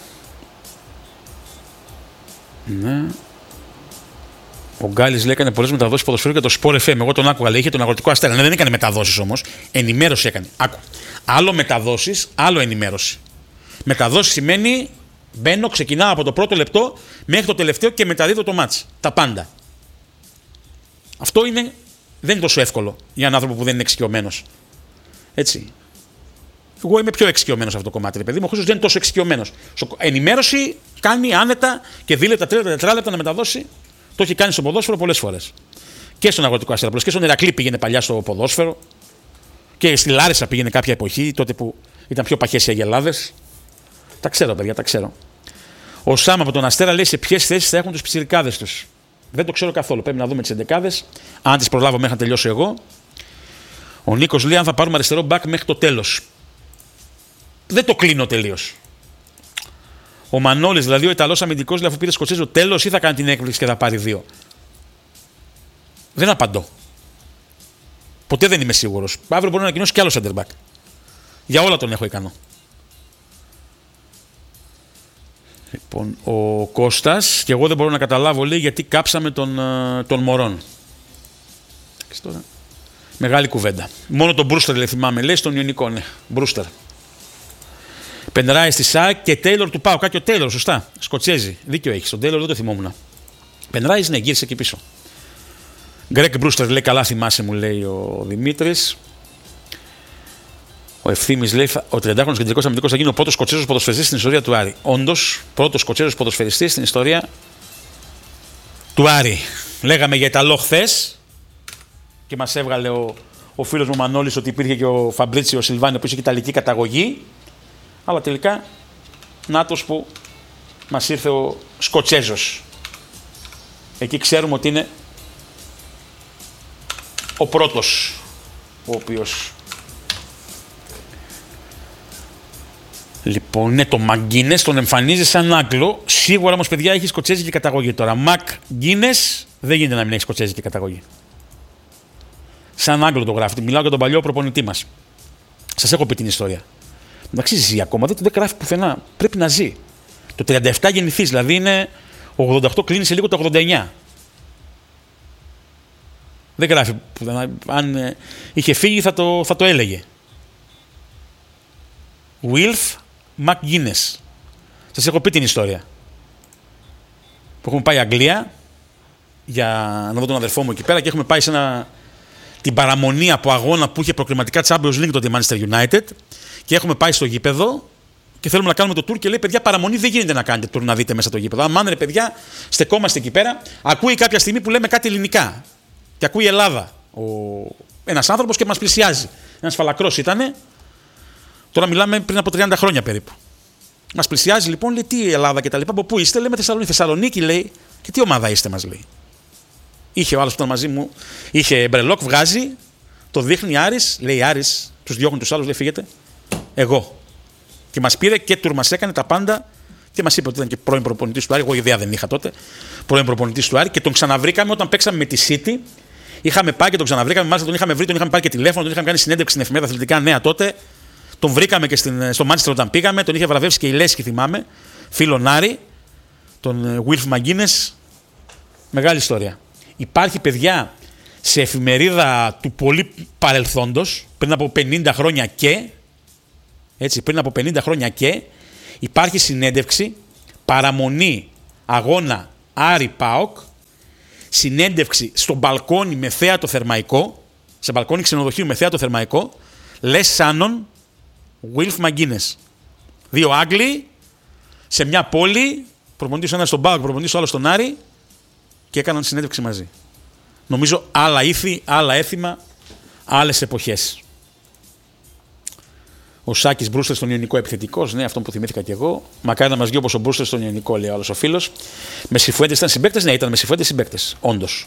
Ναι. Ο Γκάλης, λέει, έκανε πολλές μεταδόσεις ποδοσφαίρου για το Sport FM. Εγώ τον άκουγα, λέει, είχε τον Αγροτικό Αστέρα. Ναι, δεν έκανε μεταδόσεις όμως. Ενημέρωση έκανε. Άκου. Άλλο μεταδόσεις, άλλο ενημέρωση. Μεταδόσεις σημαίνει μπαίνω, ξεκινάω από το πρώτο λεπτό μέχρι το τελευταίο και μεταδίδω το μάτς. Τα πάντα. Αυτό δεν είναι τόσο εύκολο για έναν άνθρωπο που δεν είναι εξοικειωμένος. Έτσι. Εγώ είμαι πιο εξοικειωμένος σε αυτό το κομμάτι, ρε παιδί μου. Ο Χρήστος δεν είναι τόσο εξοικειωμένος. Ενημέρωση κάνει άνετα και 2 λεπτά, 3 λεπτά, 4 λεπτά να μεταδώσει. Το έχει κάνει στο ποδόσφαιρο πολλές φορές. Και στον Αγροτικό Αστέρα. Και στον Ηρακλή πήγαινε παλιά στο ποδόσφαιρο. Και στη Λάρισα πήγαινε κάποια εποχή, τότε που ήταν πιο παχές οι αγελάδες. Τα ξέρω, παιδιά, τα ξέρω. Ο Σάμ από τον Αστέρα, λέει, σε ποιες θέσεις θα έχουν τους πιτσιρικάδες τους. Δεν το ξέρω καθόλου. Πρέπει να δούμε τις εντεκάδες. Αν τις προλάβω μέχρι να τελειώσω εγώ. Ο Νίκος, λέει, αν θα πάρουμε αριστερό μπακ μέχρι το τέλος. Δεν το κλείνω τελείως. Ο Μανώλης, δηλαδή ο Ιταλός αμυντικός, δηλαδή αφού πήρε Σκοτσέζο τέλος ή θα κάνει την έκπληξη και θα πάρει 2. Δεν απαντώ. Ποτέ δεν είμαι σίγουρος. Αύριο μπορεί να ανακοινώσει κι άλλο center back. Για όλα τον έχω ικανό. Λοιπόν, ο Κώστας, και εγώ δεν μπορώ να καταλάβω, λέει, γιατί κάψαμε τον Μωρόν. Τώρα. Μεγάλη κουβέντα. Μόνο τον Μπρούστερ, λέει, θυμάμαι, λέει, στον Ιωνικό, ναι. Μπρούστερ. Πενράι στη ΣΑΚ και Τέιλορ του ΠΑΟΚ. Και ο Τέιλορ, σωστά. Σκοτσέζι. Δίκιο έχει. Τον Τέιλορ δεν το θυμόμουν. Πενράι, ναι, γύρισε εκεί πίσω. Γκρέκ Μπρούστερ, λέει, καλά θυμάσαι, μου λέει ο Δημήτρης. Ο Ευθύμης λέει: ο 30χρονος κεντρικός αμυντικός θα γίνει ο πρώτος Σκοτσέζος ποδοσφαιριστής στην ιστορία του Άρη. Όντως, πρώτος Σκοτσέζος ποδοσφαιριστής στην ιστορία του Άρη. Λέγαμε για Ιταλό χθες και μας έβγαλε ο φίλος μου Μανώλης ότι υπήρχε και ο Φαμπρίτσιο Σιλβάνιο που είχε και ιταλική καταγωγή. Αλλά τελικά, νάτος που μας ήρθε ο Σκοτσέζος. Εκεί ξέρουμε ότι είναι ο πρώτος ο οποίος. Λοιπόν, ναι, το Μαγκίνες τον εμφανίζει σαν Άγγλο. Σίγουρα όμως, παιδιά, έχει σκοτσέζικη καταγωγή τώρα. Μαγκίνες δεν γίνεται να μην έχει σκοτσέζικη καταγωγή. Σαν Άγγλο το γράφει. Μιλάω για τον παλιό προπονητή μας. Σας έχω πει την ιστορία. Εντάξει, ζει ακόμα, δεν γράφει πουθενά. Πρέπει να ζει. Το 37 γεννηθείς, δηλαδή είναι 88, κλείνει σε λίγο το 89. Δεν γράφει πουθενά. Αν είχε φύγει θα το έλεγε. Wilf McGuinness. Σας έχω πει την ιστορία. Που έχουμε πάει Αγγλία για να δω τον αδερφό μου εκεί πέρα και έχουμε πάει σε την παραμονή από αγώνα που είχε προκριματικά Champions League τότε Manchester United και έχουμε πάει στο γήπεδο και θέλουμε να κάνουμε το tour και λέει: παιδιά, παραμονή δεν γίνεται να κάνετε tour να δείτε μέσα το γήπεδο. Αν μάνε, παιδιά, στεκόμαστε εκεί πέρα. Ακούει κάποια στιγμή που λέμε κάτι ελληνικά και ακούει Ελλάδα. Ένας άνθρωπος και μας πλησιάζει. Ένας φαλακρός ήτανε. Τώρα μιλάμε πριν από 30 χρόνια περίπου. Μας πλησιάζει λοιπόν, λέει: τι Ελλάδα και τα λοιπά. Από πού είστε? Λέμε Θεσσαλονίκη. Θεσσαλονίκη, λέει. Και τι ομάδα είστε, μας λέει. Είχε ο άλλος που ήταν μαζί μου, είχε μπρελόκ, βγάζει, το δείχνει Άρης, λέει Άρης, τους διώχνει τους άλλους, λέει: φύγετε. Εγώ. Και μας πήρε και τουρ, μας έκανε τα πάντα και μας είπε ότι ήταν και πρώην προπονητής του Άρη. Εγώ ιδέα δεν είχα τότε. Πρώην προπονητής του Άρη και τον ξαναβρήκαμε όταν παίξαμε με τη City. Είχαμε πάει και τον ξαναβρήκαμε. Μάλιστα τον είχαμε βρει, τον είχαμε πάρει και τηλέφωνο, τον είχαμε κάνει συνέντευξη στην εφημερίδα Αθλητικά Νέα τότε. Τον βρήκαμε και στο Manchester όταν πήγαμε, τον είχε βραβεύσει και η Λέσχη, θυμάμαι, φίλον Άρη, τον Wilf McGuinness. Μεγάλη ιστορία. Υπάρχει, παιδιά, σε εφημερίδα του πολύ παρελθόντος, πριν από 50 χρόνια και, έτσι, πριν από 50 χρόνια και, υπάρχει συνέντευξη, παραμονή αγώνα Άρη ΠΑΟΚ, συνέντευξη στο μπαλκόνι με θέατο θερμαϊκό, σε μπαλκόνι ξενοδοχείου με θέατο θερμαϊκό, Les Shannon, Wilf McGuinness. Δύο Άγγλοι σε μια πόλη, προπονητής ο ένας στον ΠΑΟΚ, προπονητής ο άλλος στον Άρη και έκαναν συνέντευξη μαζί. Νομίζω άλλα ήθη, άλλα έθιμα, άλλες εποχές. Ο Σάκης Μπρούστερ στον Ιωνικό επιθετικός, ναι, αυτό που θυμήθηκα κι εγώ. Μακάρι να μας βγει όπως ο Μπρούστερ στον Ιωνικό, λέει ο άλλος ο φίλος. Με Σιφουέντες ήταν συμπαίκτες, ναι, ήταν με Σιφουέντες συμπαίκτες, όντως.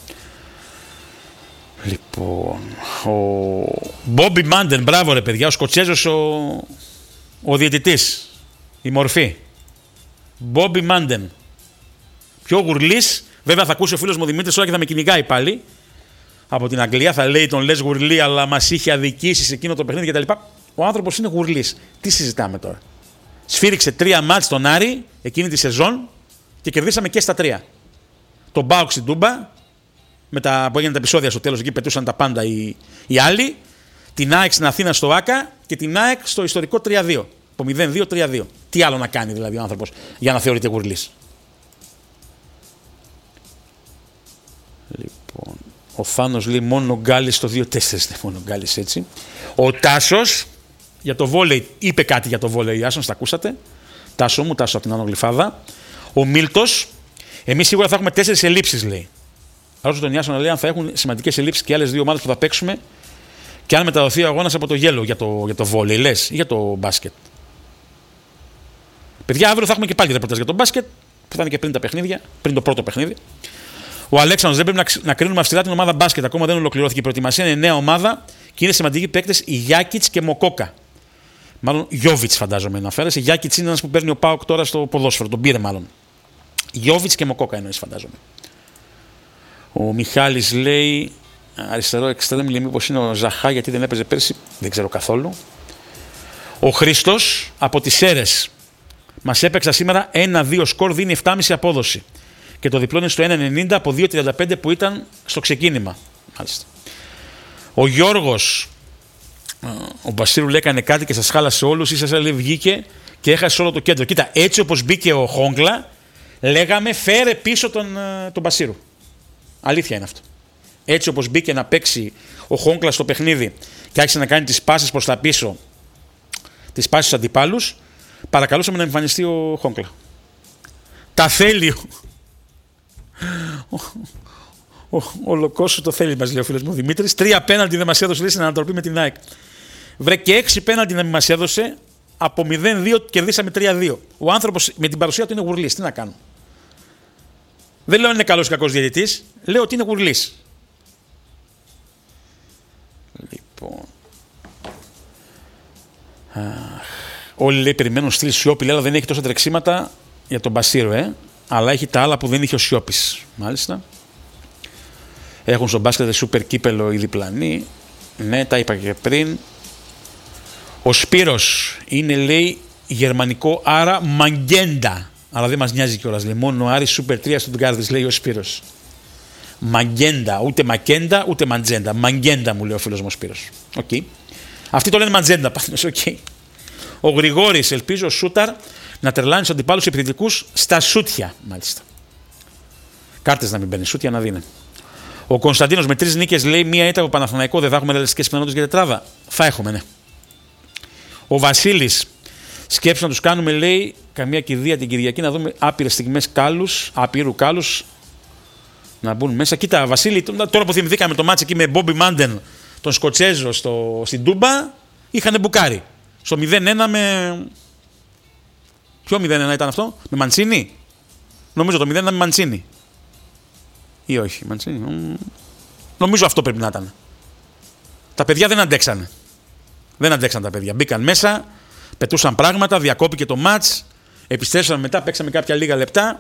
Λοιπόν, ο Μπόμπι Μάντεν, μπράβο ρε παιδιά, ο Σκοτσέζος ο διαιτητής, η μορφή. Μπόμπι Μάντεν. Πιο γουρλής, βέβαια θα ακούσει ο φίλος μου ο Δημήτρης τώρα και θα με κυνηγάει πάλι. Από την Αγγλία θα λέει: τον λες γουρλή, αλλά μας είχε αδικήσει σε εκείνο το παιχνίδι κτλ. Ο άνθρωπος είναι γουρλής. Τι συζητάμε τώρα? Σφύριξε 3 μάτς στον Άρη εκείνη τη σεζόν και κερδίσαμε και στα 3. Τον ΠΑΟΚ στην Τούμπα, που έγιναν τα επεισόδια στο τέλος, εκεί πετούσαν τα πάντα οι άλλοι. Την ΑΕΚ στην Αθήνα στο ΆΚΑ και την ΑΕΚ στο ιστορικό 3-2. Από 0-2-3-2. Τι άλλο να κάνει δηλαδή ο άνθρωπος για να θεωρείται γουρλής? Λοιπόν, ο Θάνος λέει: μόνο Γκάλης το 2-4. Δεν μόνο Γκάλης έτσι. Ο Τάσος για το βόλεϊ είπε κάτι για το βόλεϊ. Άσον, τα ακούσατε? Τάσο μου, Τάσο από την Άνω Γλυφάδα. Ο Μίλτος: εμείς σίγουρα θα έχουμε 4 ελλείψεις, λέει. Ρωτώ τον Ιάσονα, λέει, αν θα έχουν σημαντικές ελλείψεις και άλλες 2 ομάδες που θα παίξουμε και αν μεταδοθεί ο αγώνας από το γέλο για το βόλεϊ, λες, ή για το μπάσκετ. Παιδιά, αύριο θα έχουμε και πάλι ρεπορτάζ για το μπάσκετ, που θα είναι και πριν τα παιχνίδια, πριν το πρώτο παιχνίδι. Ο Αλέξανδρος: δεν πρέπει να κρίνουμε αυστηρά την ομάδα μπάσκετ. Ακόμα δεν ολοκληρώθηκε η προετοιμασία. Είναι νέα ομάδα και είναι σημαντικοί παίκτες οι Γιάκιτς και Μοκόκα. Μάλλον Γιόβιτς φαντάζομαι να φέρεσαι. Γιάκιτς είναι ένας που παίρνει ο ΠΑΟΚ τώρα στο ποδόσφαιρο. Τον πήρε μάλλον. Γιόβιτς και Μοκόκα εννοείς φαντάζομαι. Ο Μιχάλης λέει αριστερό εξτρέμ, λέει μήπως είναι ο Ζαχά γιατί δεν έπαιζε πέρσι. Δεν ξέρω καθόλου. Ο Χρήστος από τις Σέρρες. Μας έπαιξα σήμερα 1-2 σκορ, δίνει 7,5 απόδοση. Και το διπλό είναι στο 1,90 από 2,35 που ήταν στο ξεκίνημα. Μάλιστα. Ο Γιώργος, ο Μπασίρου λέει έκανε κάτι και σας χάλασε όλους, ίσα λέει βγήκε και έχασε όλο το κέντρο. Κοίτα, έτσι όπως μπήκε ο Χόγκλα, λέγαμε φέρε πίσω τον Μπασίρου. Αλήθεια είναι αυτό. Έτσι όπως μπήκε να παίξει ο Χόγκλα στο παιχνίδι και άρχισε να κάνει τις πάσες προς τα πίσω, τις πάσες στους αντιπάλους, παρακαλούσαμε να εμφανιστεί ο Χόγκλα. Τα θέλει ο Λοκόσου, το θέλει μας λέει ο φίλος μου Δημήτρης. 3 πέναλτι δεν μας έδωσε λέει, στην ανατροπή με την ΑΕΚ. Βρε και 6 πέναλτι να μην μας έδωσε, από 0-2 κερδίσαμε 3-2. Ο άνθρωπος με την παρουσία του είναι γουρλής. Τι να κάνω. Δεν λέω ότι είναι καλός ή κακός διαιτητής, λέω ότι είναι γουρλής. Λοιπόν. Όλοι λέει περιμένουν στυλ Σιώπη, αλλά δεν έχει τόσα τρεξίματα για τον Μπασίρο, αλλά έχει τα άλλα που δεν είχε ο Σιώπης. Μάλιστα. Έχουν στο μπάσκετ σούπερ κύπελο οι διπλανοί. Ναι, τα είπα και πριν. Ο Σπύρος είναι λέει γερμανικό, άρα μαγκέντα. Αλλά δεν μας νοιάζει κιόλας. Λέει μόνο Άρης σούπερ 3 στον Γκάρδης, λέει ο Σπύρος. Μαγκέντα, ούτε μακέντα, ούτε μαντζέντα. Μαγκέντα μου λέει ο φίλος μου ο Σπύρος. Okay. Αυτοί το λένε μαντζέντα πάντως. Okay. Ο Γρηγόρης, ελπίζω σούταρ να τρελάνει τους αντιπάλους επιθετικούς στα σούτια. Μάλιστα. Κάρτες να μην παίρνει, σούτια να δίνει. Ο Κωνσταντίνος με 3 νίκες λέει: μία ήττα από Παναθηναϊκό, δεν θα έχουμε ρεαλιστικές πιθανότητες για τετράδα. Θα έχουμε, ναι. Ο Βασίλης, σκέψου να τους κάνουμε, λέει, καμία κηδεία την Κυριακή να δούμε άπειρες στιγμές άπειρου κάλους να μπουν μέσα. Κοίτα, Βασίλη, τώρα που θυμηθήκαμε το μάτς εκεί με Μπόμπι Μάντεν, τον Σκοτσέζο στην Τούμπα, είχαν μπουκάρει. Στο 0-1 με. Ποιο 0-1 ήταν αυτό, με Μαντσίνη. Νομίζω το 0-1 με Μαντσίνη. Ή όχι, Μαντσίνη. Νομίζω αυτό πρέπει να ήταν. Τα παιδιά δεν αντέξανε. Δεν αντέξαν τα παιδιά. Μπήκαν μέσα, πετούσαν πράγματα, διακόπηκε το μάτς, επιστρέψαμε μετά, παίξαμε κάποια λίγα λεπτά.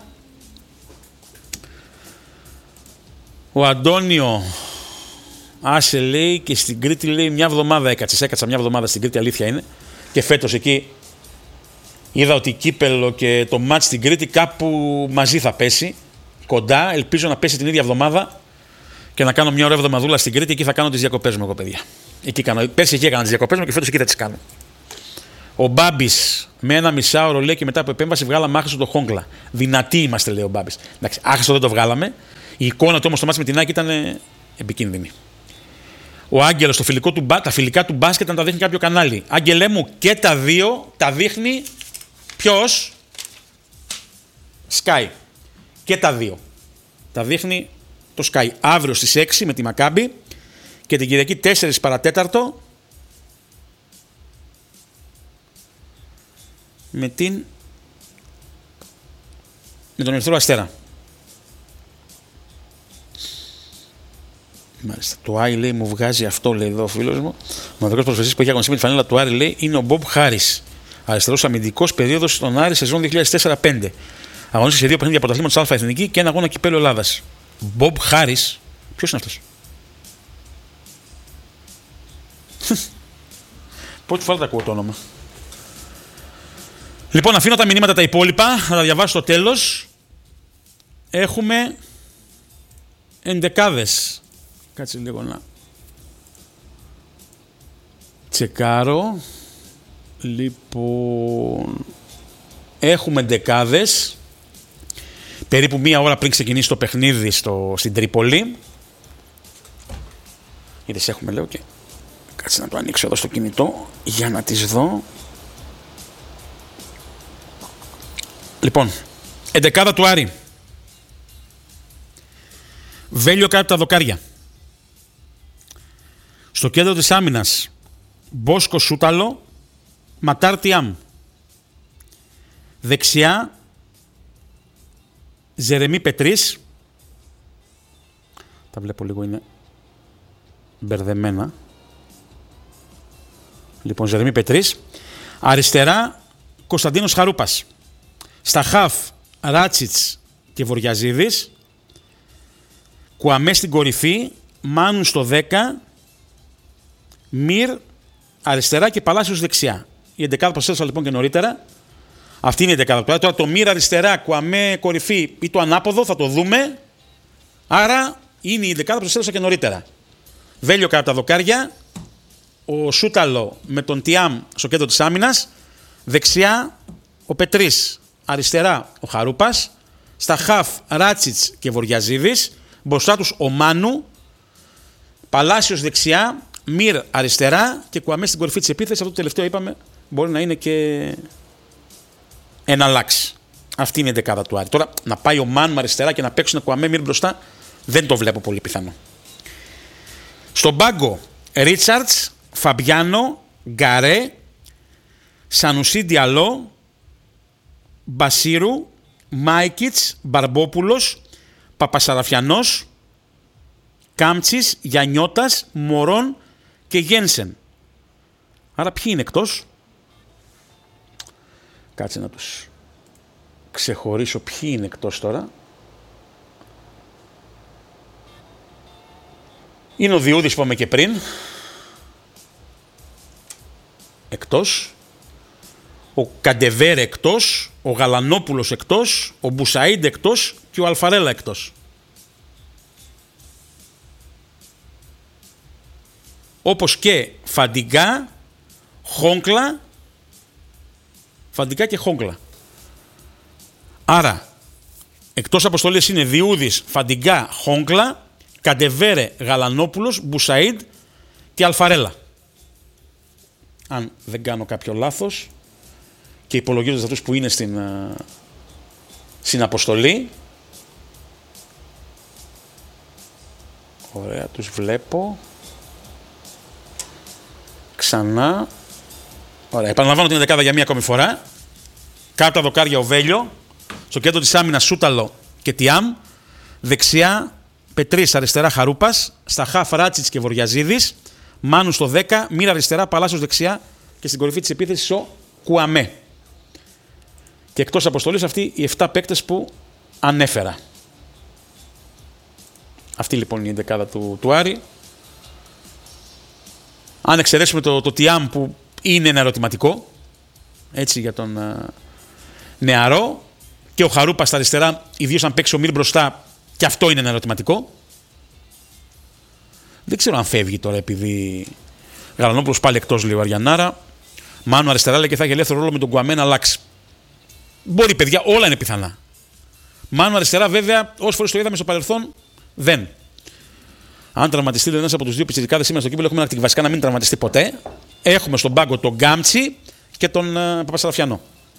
Ο Αντώνιο άσε λέει και στην Κρήτη λέει μια εβδομάδα έκατσα μια εβδομάδα στην Κρήτη, αλήθεια είναι. Και φέτος εκεί είδα ότι κύπελο και το μάτς στην Κρήτη κάπου μαζί θα πέσει. Κοντά, ελπίζω να πέσει την ίδια εβδομάδα και να κάνω μια ωραία εβδομαδούλα στην Κρήτη. Εκεί θα κάνω τις διακοπές μου εγώ, παιδιά. Πέρσι εκεί έκανα τις διακοπές μου και φέτος εκεί θα τις κάνω. Ο Μπάμπης με 1 μισάωρο λέει και μετά από επέμβαση βγάλαμε άχαστο το Χόγκλα. Δυνατοί είμαστε, λέει ο Μπάμπης. Εντάξει, άχαστο δεν το βγάλαμε. Η εικόνα του όμως στο μάτς με την ΑΕΚ ήταν επικίνδυνη. Ο Άγγελος, τα φιλικά του μπάσκετ, να τα δείχνει κάποιο κανάλι. Άγγελέ μου, και τα δύο τα δείχνει ποιος? Sky. Και τα δύο. Τα δείχνει το Sky. Αύριο στις 6 με τη Μακάμπι και την Κυριακή 4 παρατέταρτο με τον Ερυθρό Αστέρα. Μάλιστα. Το Άρη λέει μου βγάζει αυτό, λέει εδώ ο φίλος μου. Ο μοναδικός προσφυγής που έχει αγωνιστεί με τη φανέλα του Άρη λέει είναι ο Μπομπ Χάρις. Αριστερός αμυντικός, περίοδος στον Άρη σεζόν 2004-5. Αγωνίστηκε σε 2 παιχνίδια πρωταθλήματος Α' Εθνική και 1 αγώνα κυπέλλου Ελλάδας. Μπομπ Χάρις. Ποιος είναι αυτός? Πρώτη φορά τα ακούω το όνομα. Λοιπόν, αφήνω τα μηνύματα τα υπόλοιπα, θα τα διαβάσω στο τέλος. Έχουμε εντεκάδες. Κάτσε λίγο να τσεκάρω. Λοιπόν, έχουμε εντεκάδες. Περίπου 1 ώρα πριν ξεκινήσει το παιχνίδι στην Τρίπολη. Είδες, έχουμε λέω και κάτσε να το ανοίξω εδώ στο κινητό για να τις δω. Λοιπόν, εντεκάδα του Άρη. Βέλιο κάτω από τα δοκάρια. Στο κέντρο της άμυνας Μπόσκο Σούταλο, Ματάρ Τιάμ. Δεξιά Ζερεμί Πετρίς. Τα βλέπω λίγο, είναι μπερδεμένα. Λοιπόν, Ζερεμί Πετρίς. Αριστερά, Κωνσταντίνος Χαρούπας. Στα χαφ, Ράτσιτς και Βοριαζίδης. Κουαμέ στην κορυφή, Μάνου στο 10, Μυρ αριστερά και Παλάσιος δεξιά. Η 11 που έδωσα λοιπόν και νωρίτερα. Αυτή είναι η 11. Τώρα το Μυρ αριστερά, Κουαμέ κορυφή ή το ανάποδο θα το δούμε. Άρα είναι η 11 που έδωσα και νωρίτερα. Βέλιο κατά τα δοκάρια, ο Σούταλο με τον Τιάμ στο κέντρο της άμυνας. Δεξιά ο Πετρής, αριστερά ο Χαρούπας. Στα χαφ Ράτσιτς και Βοριαζίδης. Μπροστά τους ο Μάνου, Παλάσιος δεξιά, Μυρ αριστερά και Κουαμέ στην κορυφή της επίθεσης. Αυτό το τελευταίο είπαμε μπορεί να είναι και ένα λάξ. Αυτή είναι η δεκάδα του Άρη. Τώρα να πάει ο Μάνου αριστερά και να παίξουν Κουαμέ Μυρ μπροστά δεν το βλέπω πολύ πιθανό. Στον πάγκο Ρίτσαρτς, Φαμπιάνο, Γκαρέ, Σανουσί Διαλό, Μπασίρου, Μάικιτς, Μπαρμπόπουλος, Παπασαραφιανός, Κάμτσης, Γιαννιώτας, Μωρόν και Γένσεν. Άρα ποιοι είναι εκτός? Κάτσε να τους ξεχωρίσω ποιοι είναι εκτός τώρα. Είναι ο Διούδης που είπαμε και πριν. Εκτός. Ο Καντεβέρε εκτός. Ο Γαλανόπουλος εκτός. Ο Μπουσαΐντ εκτός. Και ο Αλφαρέλα εκτός. Όπως και Φαντιγκά, Χόγκλα. Φαντιγκά και Χόγκλα. Άρα, εκτός αποστολής είναι Διούδης, Φαντιγκά, Χόγκλα, Καντεβέρε, Γαλανόπουλος, Μπουσαΐντ και Αλφαρέλα. Αν δεν κάνω κάποιο λάθος και υπολογίζοντας αυτούς που είναι στην αποστολή. Ωραία, τους βλέπω. Ξανά. Ωραία, επαναλαμβάνω την δεκάδα για μία ακόμη φορά. Κάτω τα δοκάρια ο Βέλιο. Στο κέντρο της άμυνας Σούταλο και Τιάμ. Δεξιά Πετρής, αριστερά Χαρούπας. Στα χαφ Ράτσιτς και Βοριαζίδης. Μάνου στο 10. Μύρα αριστερά, Παλάσιος δεξιά. Και στην κορυφή της επίθεσης ο Κουαμέ. Και εκτός αποστολής αυτοί οι 7 παίκτες που ανέφερα. Αυτή λοιπόν είναι η δεκάδα του Άρη. Αν εξαιρέσουμε το Τιάμ που είναι ένα ερωτηματικό, έτσι για τον νεαρό, και ο Χαρούπας στα αριστερά, ιδίως αν παίξει ο Μυρ μπροστά, και αυτό είναι ένα ερωτηματικό. Δεν ξέρω αν φεύγει τώρα επειδή Γαλανόπουλος πάλι εκτός, λέει ο Αριανάρα. Μάνου αριστερά λέει και θα έχει ελεύθερο ρόλο με τον Κουαμέ να αλλάξει. Μπορεί, παιδιά, όλα είναι πιθανά. Μάνου αριστερά, βέβαια, όσες φορές το είδαμε στο παρελθόν, δεν. Αν τραυματιστεί ένας από τους δύο πιτσιρικάδες σήμερα στο κύπελλο, έχουμε ένα βασικά να μην τραυματιστεί ποτέ. Έχουμε στον πάγκο τον Γκάμτσι και τον Παπασαραφιανό.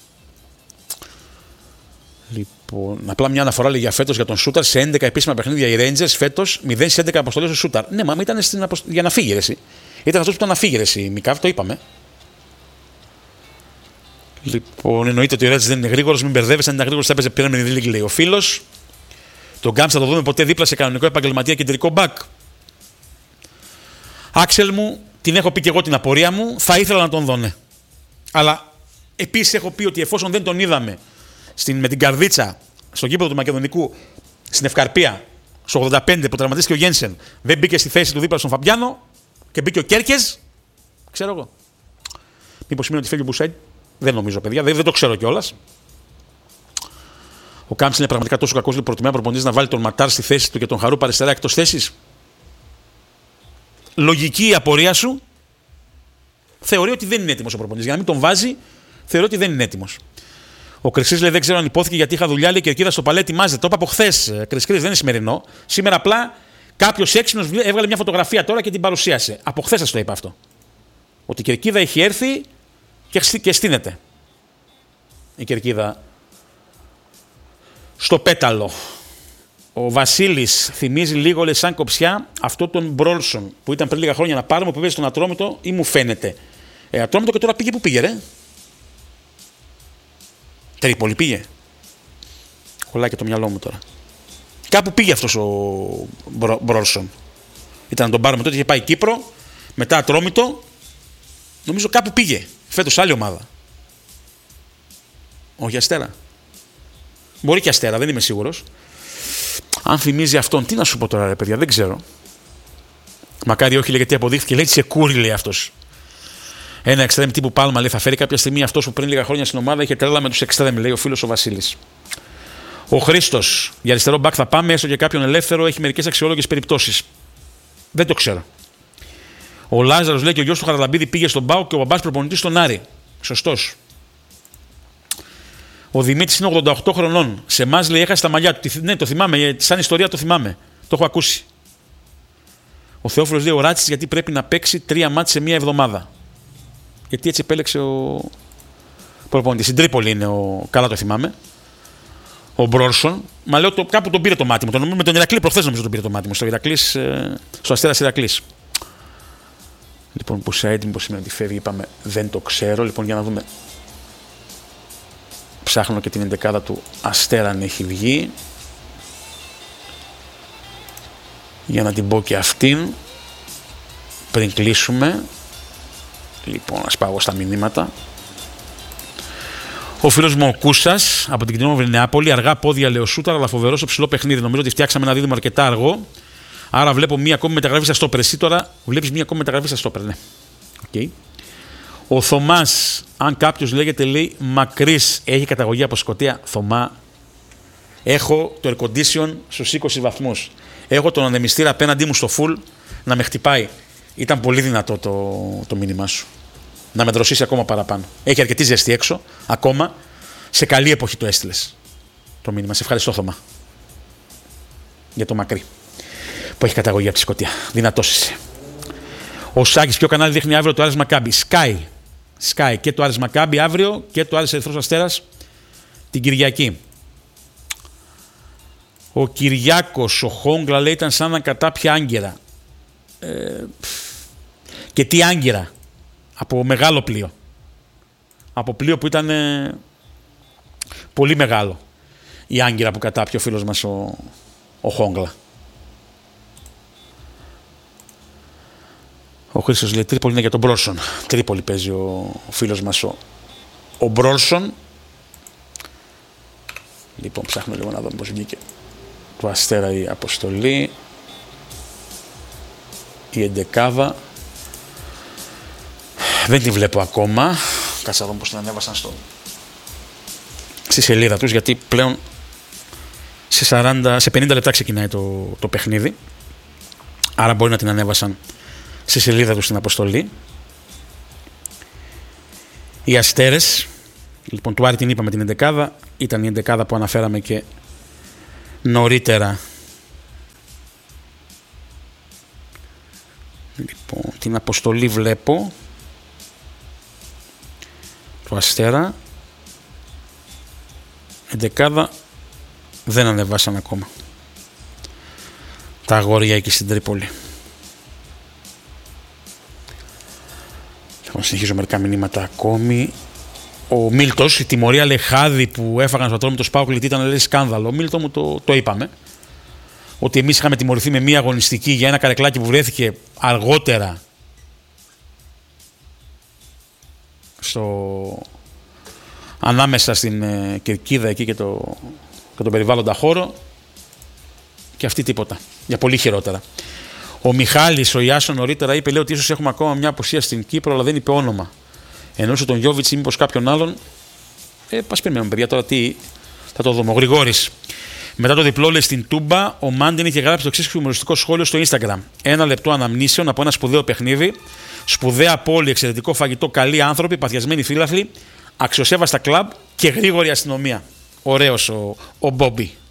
Λοιπόν, απλά μια αναφορά λέει για φέτος για τον Σούταρ σε 11 επίσημα παιχνίδια οι Rangers φέτος 0 σε 11 αποστολές του Σούταρ. Ναι, μα ήταν για να φύγει εσύ. Ήταν αυτός που ήταν να φύγει η Μικάβ, το είπαμε. Λοιπόν, εννοείται ότι ο Rangers δεν είναι γρήγορος, μην μπερδεύεσαι. Αν ήταν γρήγορος θα έπαιζε Premier League, λέει ο φίλος. Τον Γκάμψη θα το δούμε ποτέ δίπλα σε κανονικό επαγγελματία κεντρικό μπακ. Άξελ μου, την έχω πει και εγώ την απορία μου, θα ήθελα να τον δω, ναι. Αλλά επίσης έχω πει ότι εφόσον δεν τον είδαμε με την καρδίτσα στο γήπεδο του Μακεδονικού στην Ευκαρπία στο 85 που τραυματίστηκε ο Γένσεν, δεν μπήκε στη θέση του δίπλα στον Φαμπιάνο και μπήκε ο Κέρκες, ξέρω εγώ. Μήπως σημαίνει ότι φεύγει ο Μπουσάιντ? Δεν νομίζω, παιδιά, δεν το ξέρω κιόλας. Ο Κάμψη είναι πραγματικά τόσο κακός, λοιπόν, προτιμά προπονητής να βάλει τον Ματάρ στη θέση του και τον Χαρούπα αριστερά εκτός θέσης. Λογική η απορία σου. Θεωρεί ότι δεν είναι έτοιμος ο προπονητής. Για να μην τον βάζει, θεωρεί ότι δεν είναι έτοιμος. Ο Κρυσκρής λέει: δεν ξέρω αν υπόθηκε γιατί είχα δουλειά. Λέει και Κερκίδα στο παλέ ετοιμάζεται. Το είπα από χθες. Κρυσκρής δεν είναι σημερινό. Σήμερα απλά κάποιος έξυπνος έβγαλε μια φωτογραφία τώρα και την παρουσίασε. Από χθες σας το είπα αυτό. Ότι η Κερκίδα έχει έρθει και στείνεται. Η Κερκίδα στο πέταλο. Ο Βασίλης θυμίζει λίγο, λέει, σαν κοψιά αυτό τον Μπρόλσον που ήταν πριν λίγα χρόνια να πάρουμε, που πήγε στον Ατρόμητο, ή μου φαίνεται. Ατρόμητο και τώρα πήγε, πού πήγε, ρε? Τρίπολη πήγε. Κολλάει και το μυαλό μου τώρα. Κάπου πήγε αυτός ο Μπρόλσον. Ήταν να τον πάρουμε τότε, είχε πάει Κύπρο, μετά Ατρόμητο. Νομίζω κάπου πήγε. Φέτος άλλη ομάδα. Όχι Αστέρα. Μπορεί και Αστέρα, δεν είμαι σίγουρος. Αν θυμίζει αυτόν, τι να σου πω τώρα, ρε παιδιά, δεν ξέρω. Μακάρι όχι, λέει, γιατί αποδείχθηκε. Λέει Τσεκούρι, λέει αυτός. Ένα εξτρέμ τύπου Πάλμα, λέει, θα φέρει κάποια στιγμή αυτός που πριν λίγα χρόνια στην ομάδα είχε τρέλα με τους εξτρέμ, λέει ο φίλος ο Βασίλης. Ο Χρήστος, για αριστερό μπακ θα πάμε, έστω και κάποιον ελεύθερο, έχει μερικές αξιόλογες περιπτώσεις. Δεν το ξέρω. Ο Λάζαρος λέει και ο γιος του Χαραλαμπίδη πήγε στον ΠΑΟΚ και ο μπαμπάς προπονητής στον Άρη. Σωστός. Ο Δημήτρης είναι 88 χρονών. Σε εμάς, λέει, έχασε τα μαλλιά του. Ναι, το θυμάμαι, σαν ιστορία το θυμάμαι. Το έχω ακούσει. Ο Θεόφιλος λέει ο Ράτσης γιατί πρέπει να παίξει 3 μάτς σε μία εβδομάδα. Γιατί έτσι επέλεξε ο προπονητής. Στην Τρίπολη είναι καλά το θυμάμαι. Ο Μπρόρσον. Μα λέω κάπου τον πήρε το μάτι μου. Με τον Ηρακλή προχθές νομίζω τον πήρε το μάτι μου. Στο Αστέρας Ηρακλής. Λοιπόν, που Σαΐντ, μήπως σημαίνει ότι φεύγει, είπαμε, δεν το ξέρω. Λοιπόν, για να δούμε. Ψάχνω και την 11η του Αστέρα αν έχει βγει. Για να την πω και αυτήν. Πριν κλείσουμε. Λοιπόν, ας πάω στα μηνύματα. Ο φίλος μου ο Κούσας από την Κτηνόμαυρη Νεάπολη. Αργά πόδια Λεοσούταρα, αλλά φοβερό στο ψηλό παιχνίδι. Νομίζω ότι φτιάξαμε ένα δίδυμο αρκετά αργό. Άρα βλέπω μία ακόμη μεταγραφή στα στόπερ. Εσύ τώρα βλέπεις μία ακόμη μεταγραφή στα στόπερ, ναι. Okay. Ο Θωμάς, αν κάποιος λέγεται, λέει Μακρύς, έχει καταγωγή από Σκωτία. Θωμά, έχω το air condition στους 20 βαθμούς. Έχω τον ανεμιστήρα απέναντί μου στο full να με χτυπάει. Ήταν πολύ δυνατό το μήνυμά σου. Να με δροσίσει ακόμα παραπάνω. Έχει αρκετή ζέστη έξω, ακόμα. Σε καλή εποχή το έστειλες το μήνυμα. Σε ευχαριστώ, Θωμά. Για το Μακρύ που έχει καταγωγή από τη Σκωτία. Δυνατός είσαι. Ο Σάκης, ποιο κανάλι δείχνει αύριο το Άρης Μακάμπι? Sky και το Άρης Μακάμπι αύριο και το Άρης Ερυθρός Αστέρας την Κυριακή. Ο Κυριάκος, ο Χόγκλα, λέει ήταν σαν να κατάπια άγκυρα. Και τι άγκυρα? Από μεγάλο πλοίο. Από πλοίο που ήταν πολύ μεγάλο. Η άγκυρα που κατάπια ο φίλος μας ο Χόγκλα. Ο Χρήστος λέει Τρίπολη είναι για τον Μπρόρσον. Τρίπολη παίζει ο φίλος μας ο Μπρόρσον. Λοιπόν, ψάχνω λίγο να δω πώς βγήκε του Αστέρα η αποστολή. Η 11η. Δεν τη βλέπω ακόμα. Κάτσε να δω πώς την ανέβασαν στη σελίδα τους, γιατί πλέον σε 50 λεπτά ξεκινάει το παιχνίδι. Άρα μπορεί να την ανέβασαν στη σελίδα του στην αποστολή. Οι Αστέρες, λοιπόν, του Άρη την είπαμε την 11η, ήταν η 11η που αναφέραμε και νωρίτερα. Λοιπόν, την αποστολή βλέπω του Αστέρα. 11η δεν ανεβάσαν ακόμα τα αγόρια εκεί στην Τρίπολη. Συνεχίζω μερικά μηνύματα ακόμη. Ο Μίλτος, η τιμωρία Λεχάδη που έφαγαν στο τρόμο το Σπάουκ ήταν, λέει, σκάνδαλο. Ο Μίλτο μου το είπαμε. Ότι εμείς είχαμε τιμωρηθεί με μία αγωνιστική για ένα καρεκλάκι που βρέθηκε αργότερα ανάμεσα στην Κερκίδα εκεί και τον περιβάλλοντα χώρο. Και αυτή τίποτα. Για πολύ χειρότερα. Ο Μιχάλης, ο Ιάσον νωρίτερα είπε, λέει, ότι ίσως έχουμε ακόμα μια απουσία στην Κύπρο, αλλά δεν είπε όνομα. Εννοούσε τον Γιώβιτς ή μήπως κάποιον άλλον. Πας περιμένουμε, παιδιά, τώρα τι θα το δούμε. Ο Γρηγόρης. Μετά το διπλό, λέει, στην Τούμπα, ο Μάντιν είχε γράψει το εξής χιουμοριστικό σχόλιο στο Instagram. 1 λεπτό αναμνήσεων από ένα σπουδαίο παιχνίδι. Σπουδαία πόλη, εξαιρετικό φαγητό, καλοί άνθρωποι, παθιασμένοι φίλαθλοι, αξιοσέβαστα κλαμπ και γρήγορη αστυνομία. Ωραίος ο Μπόμπι.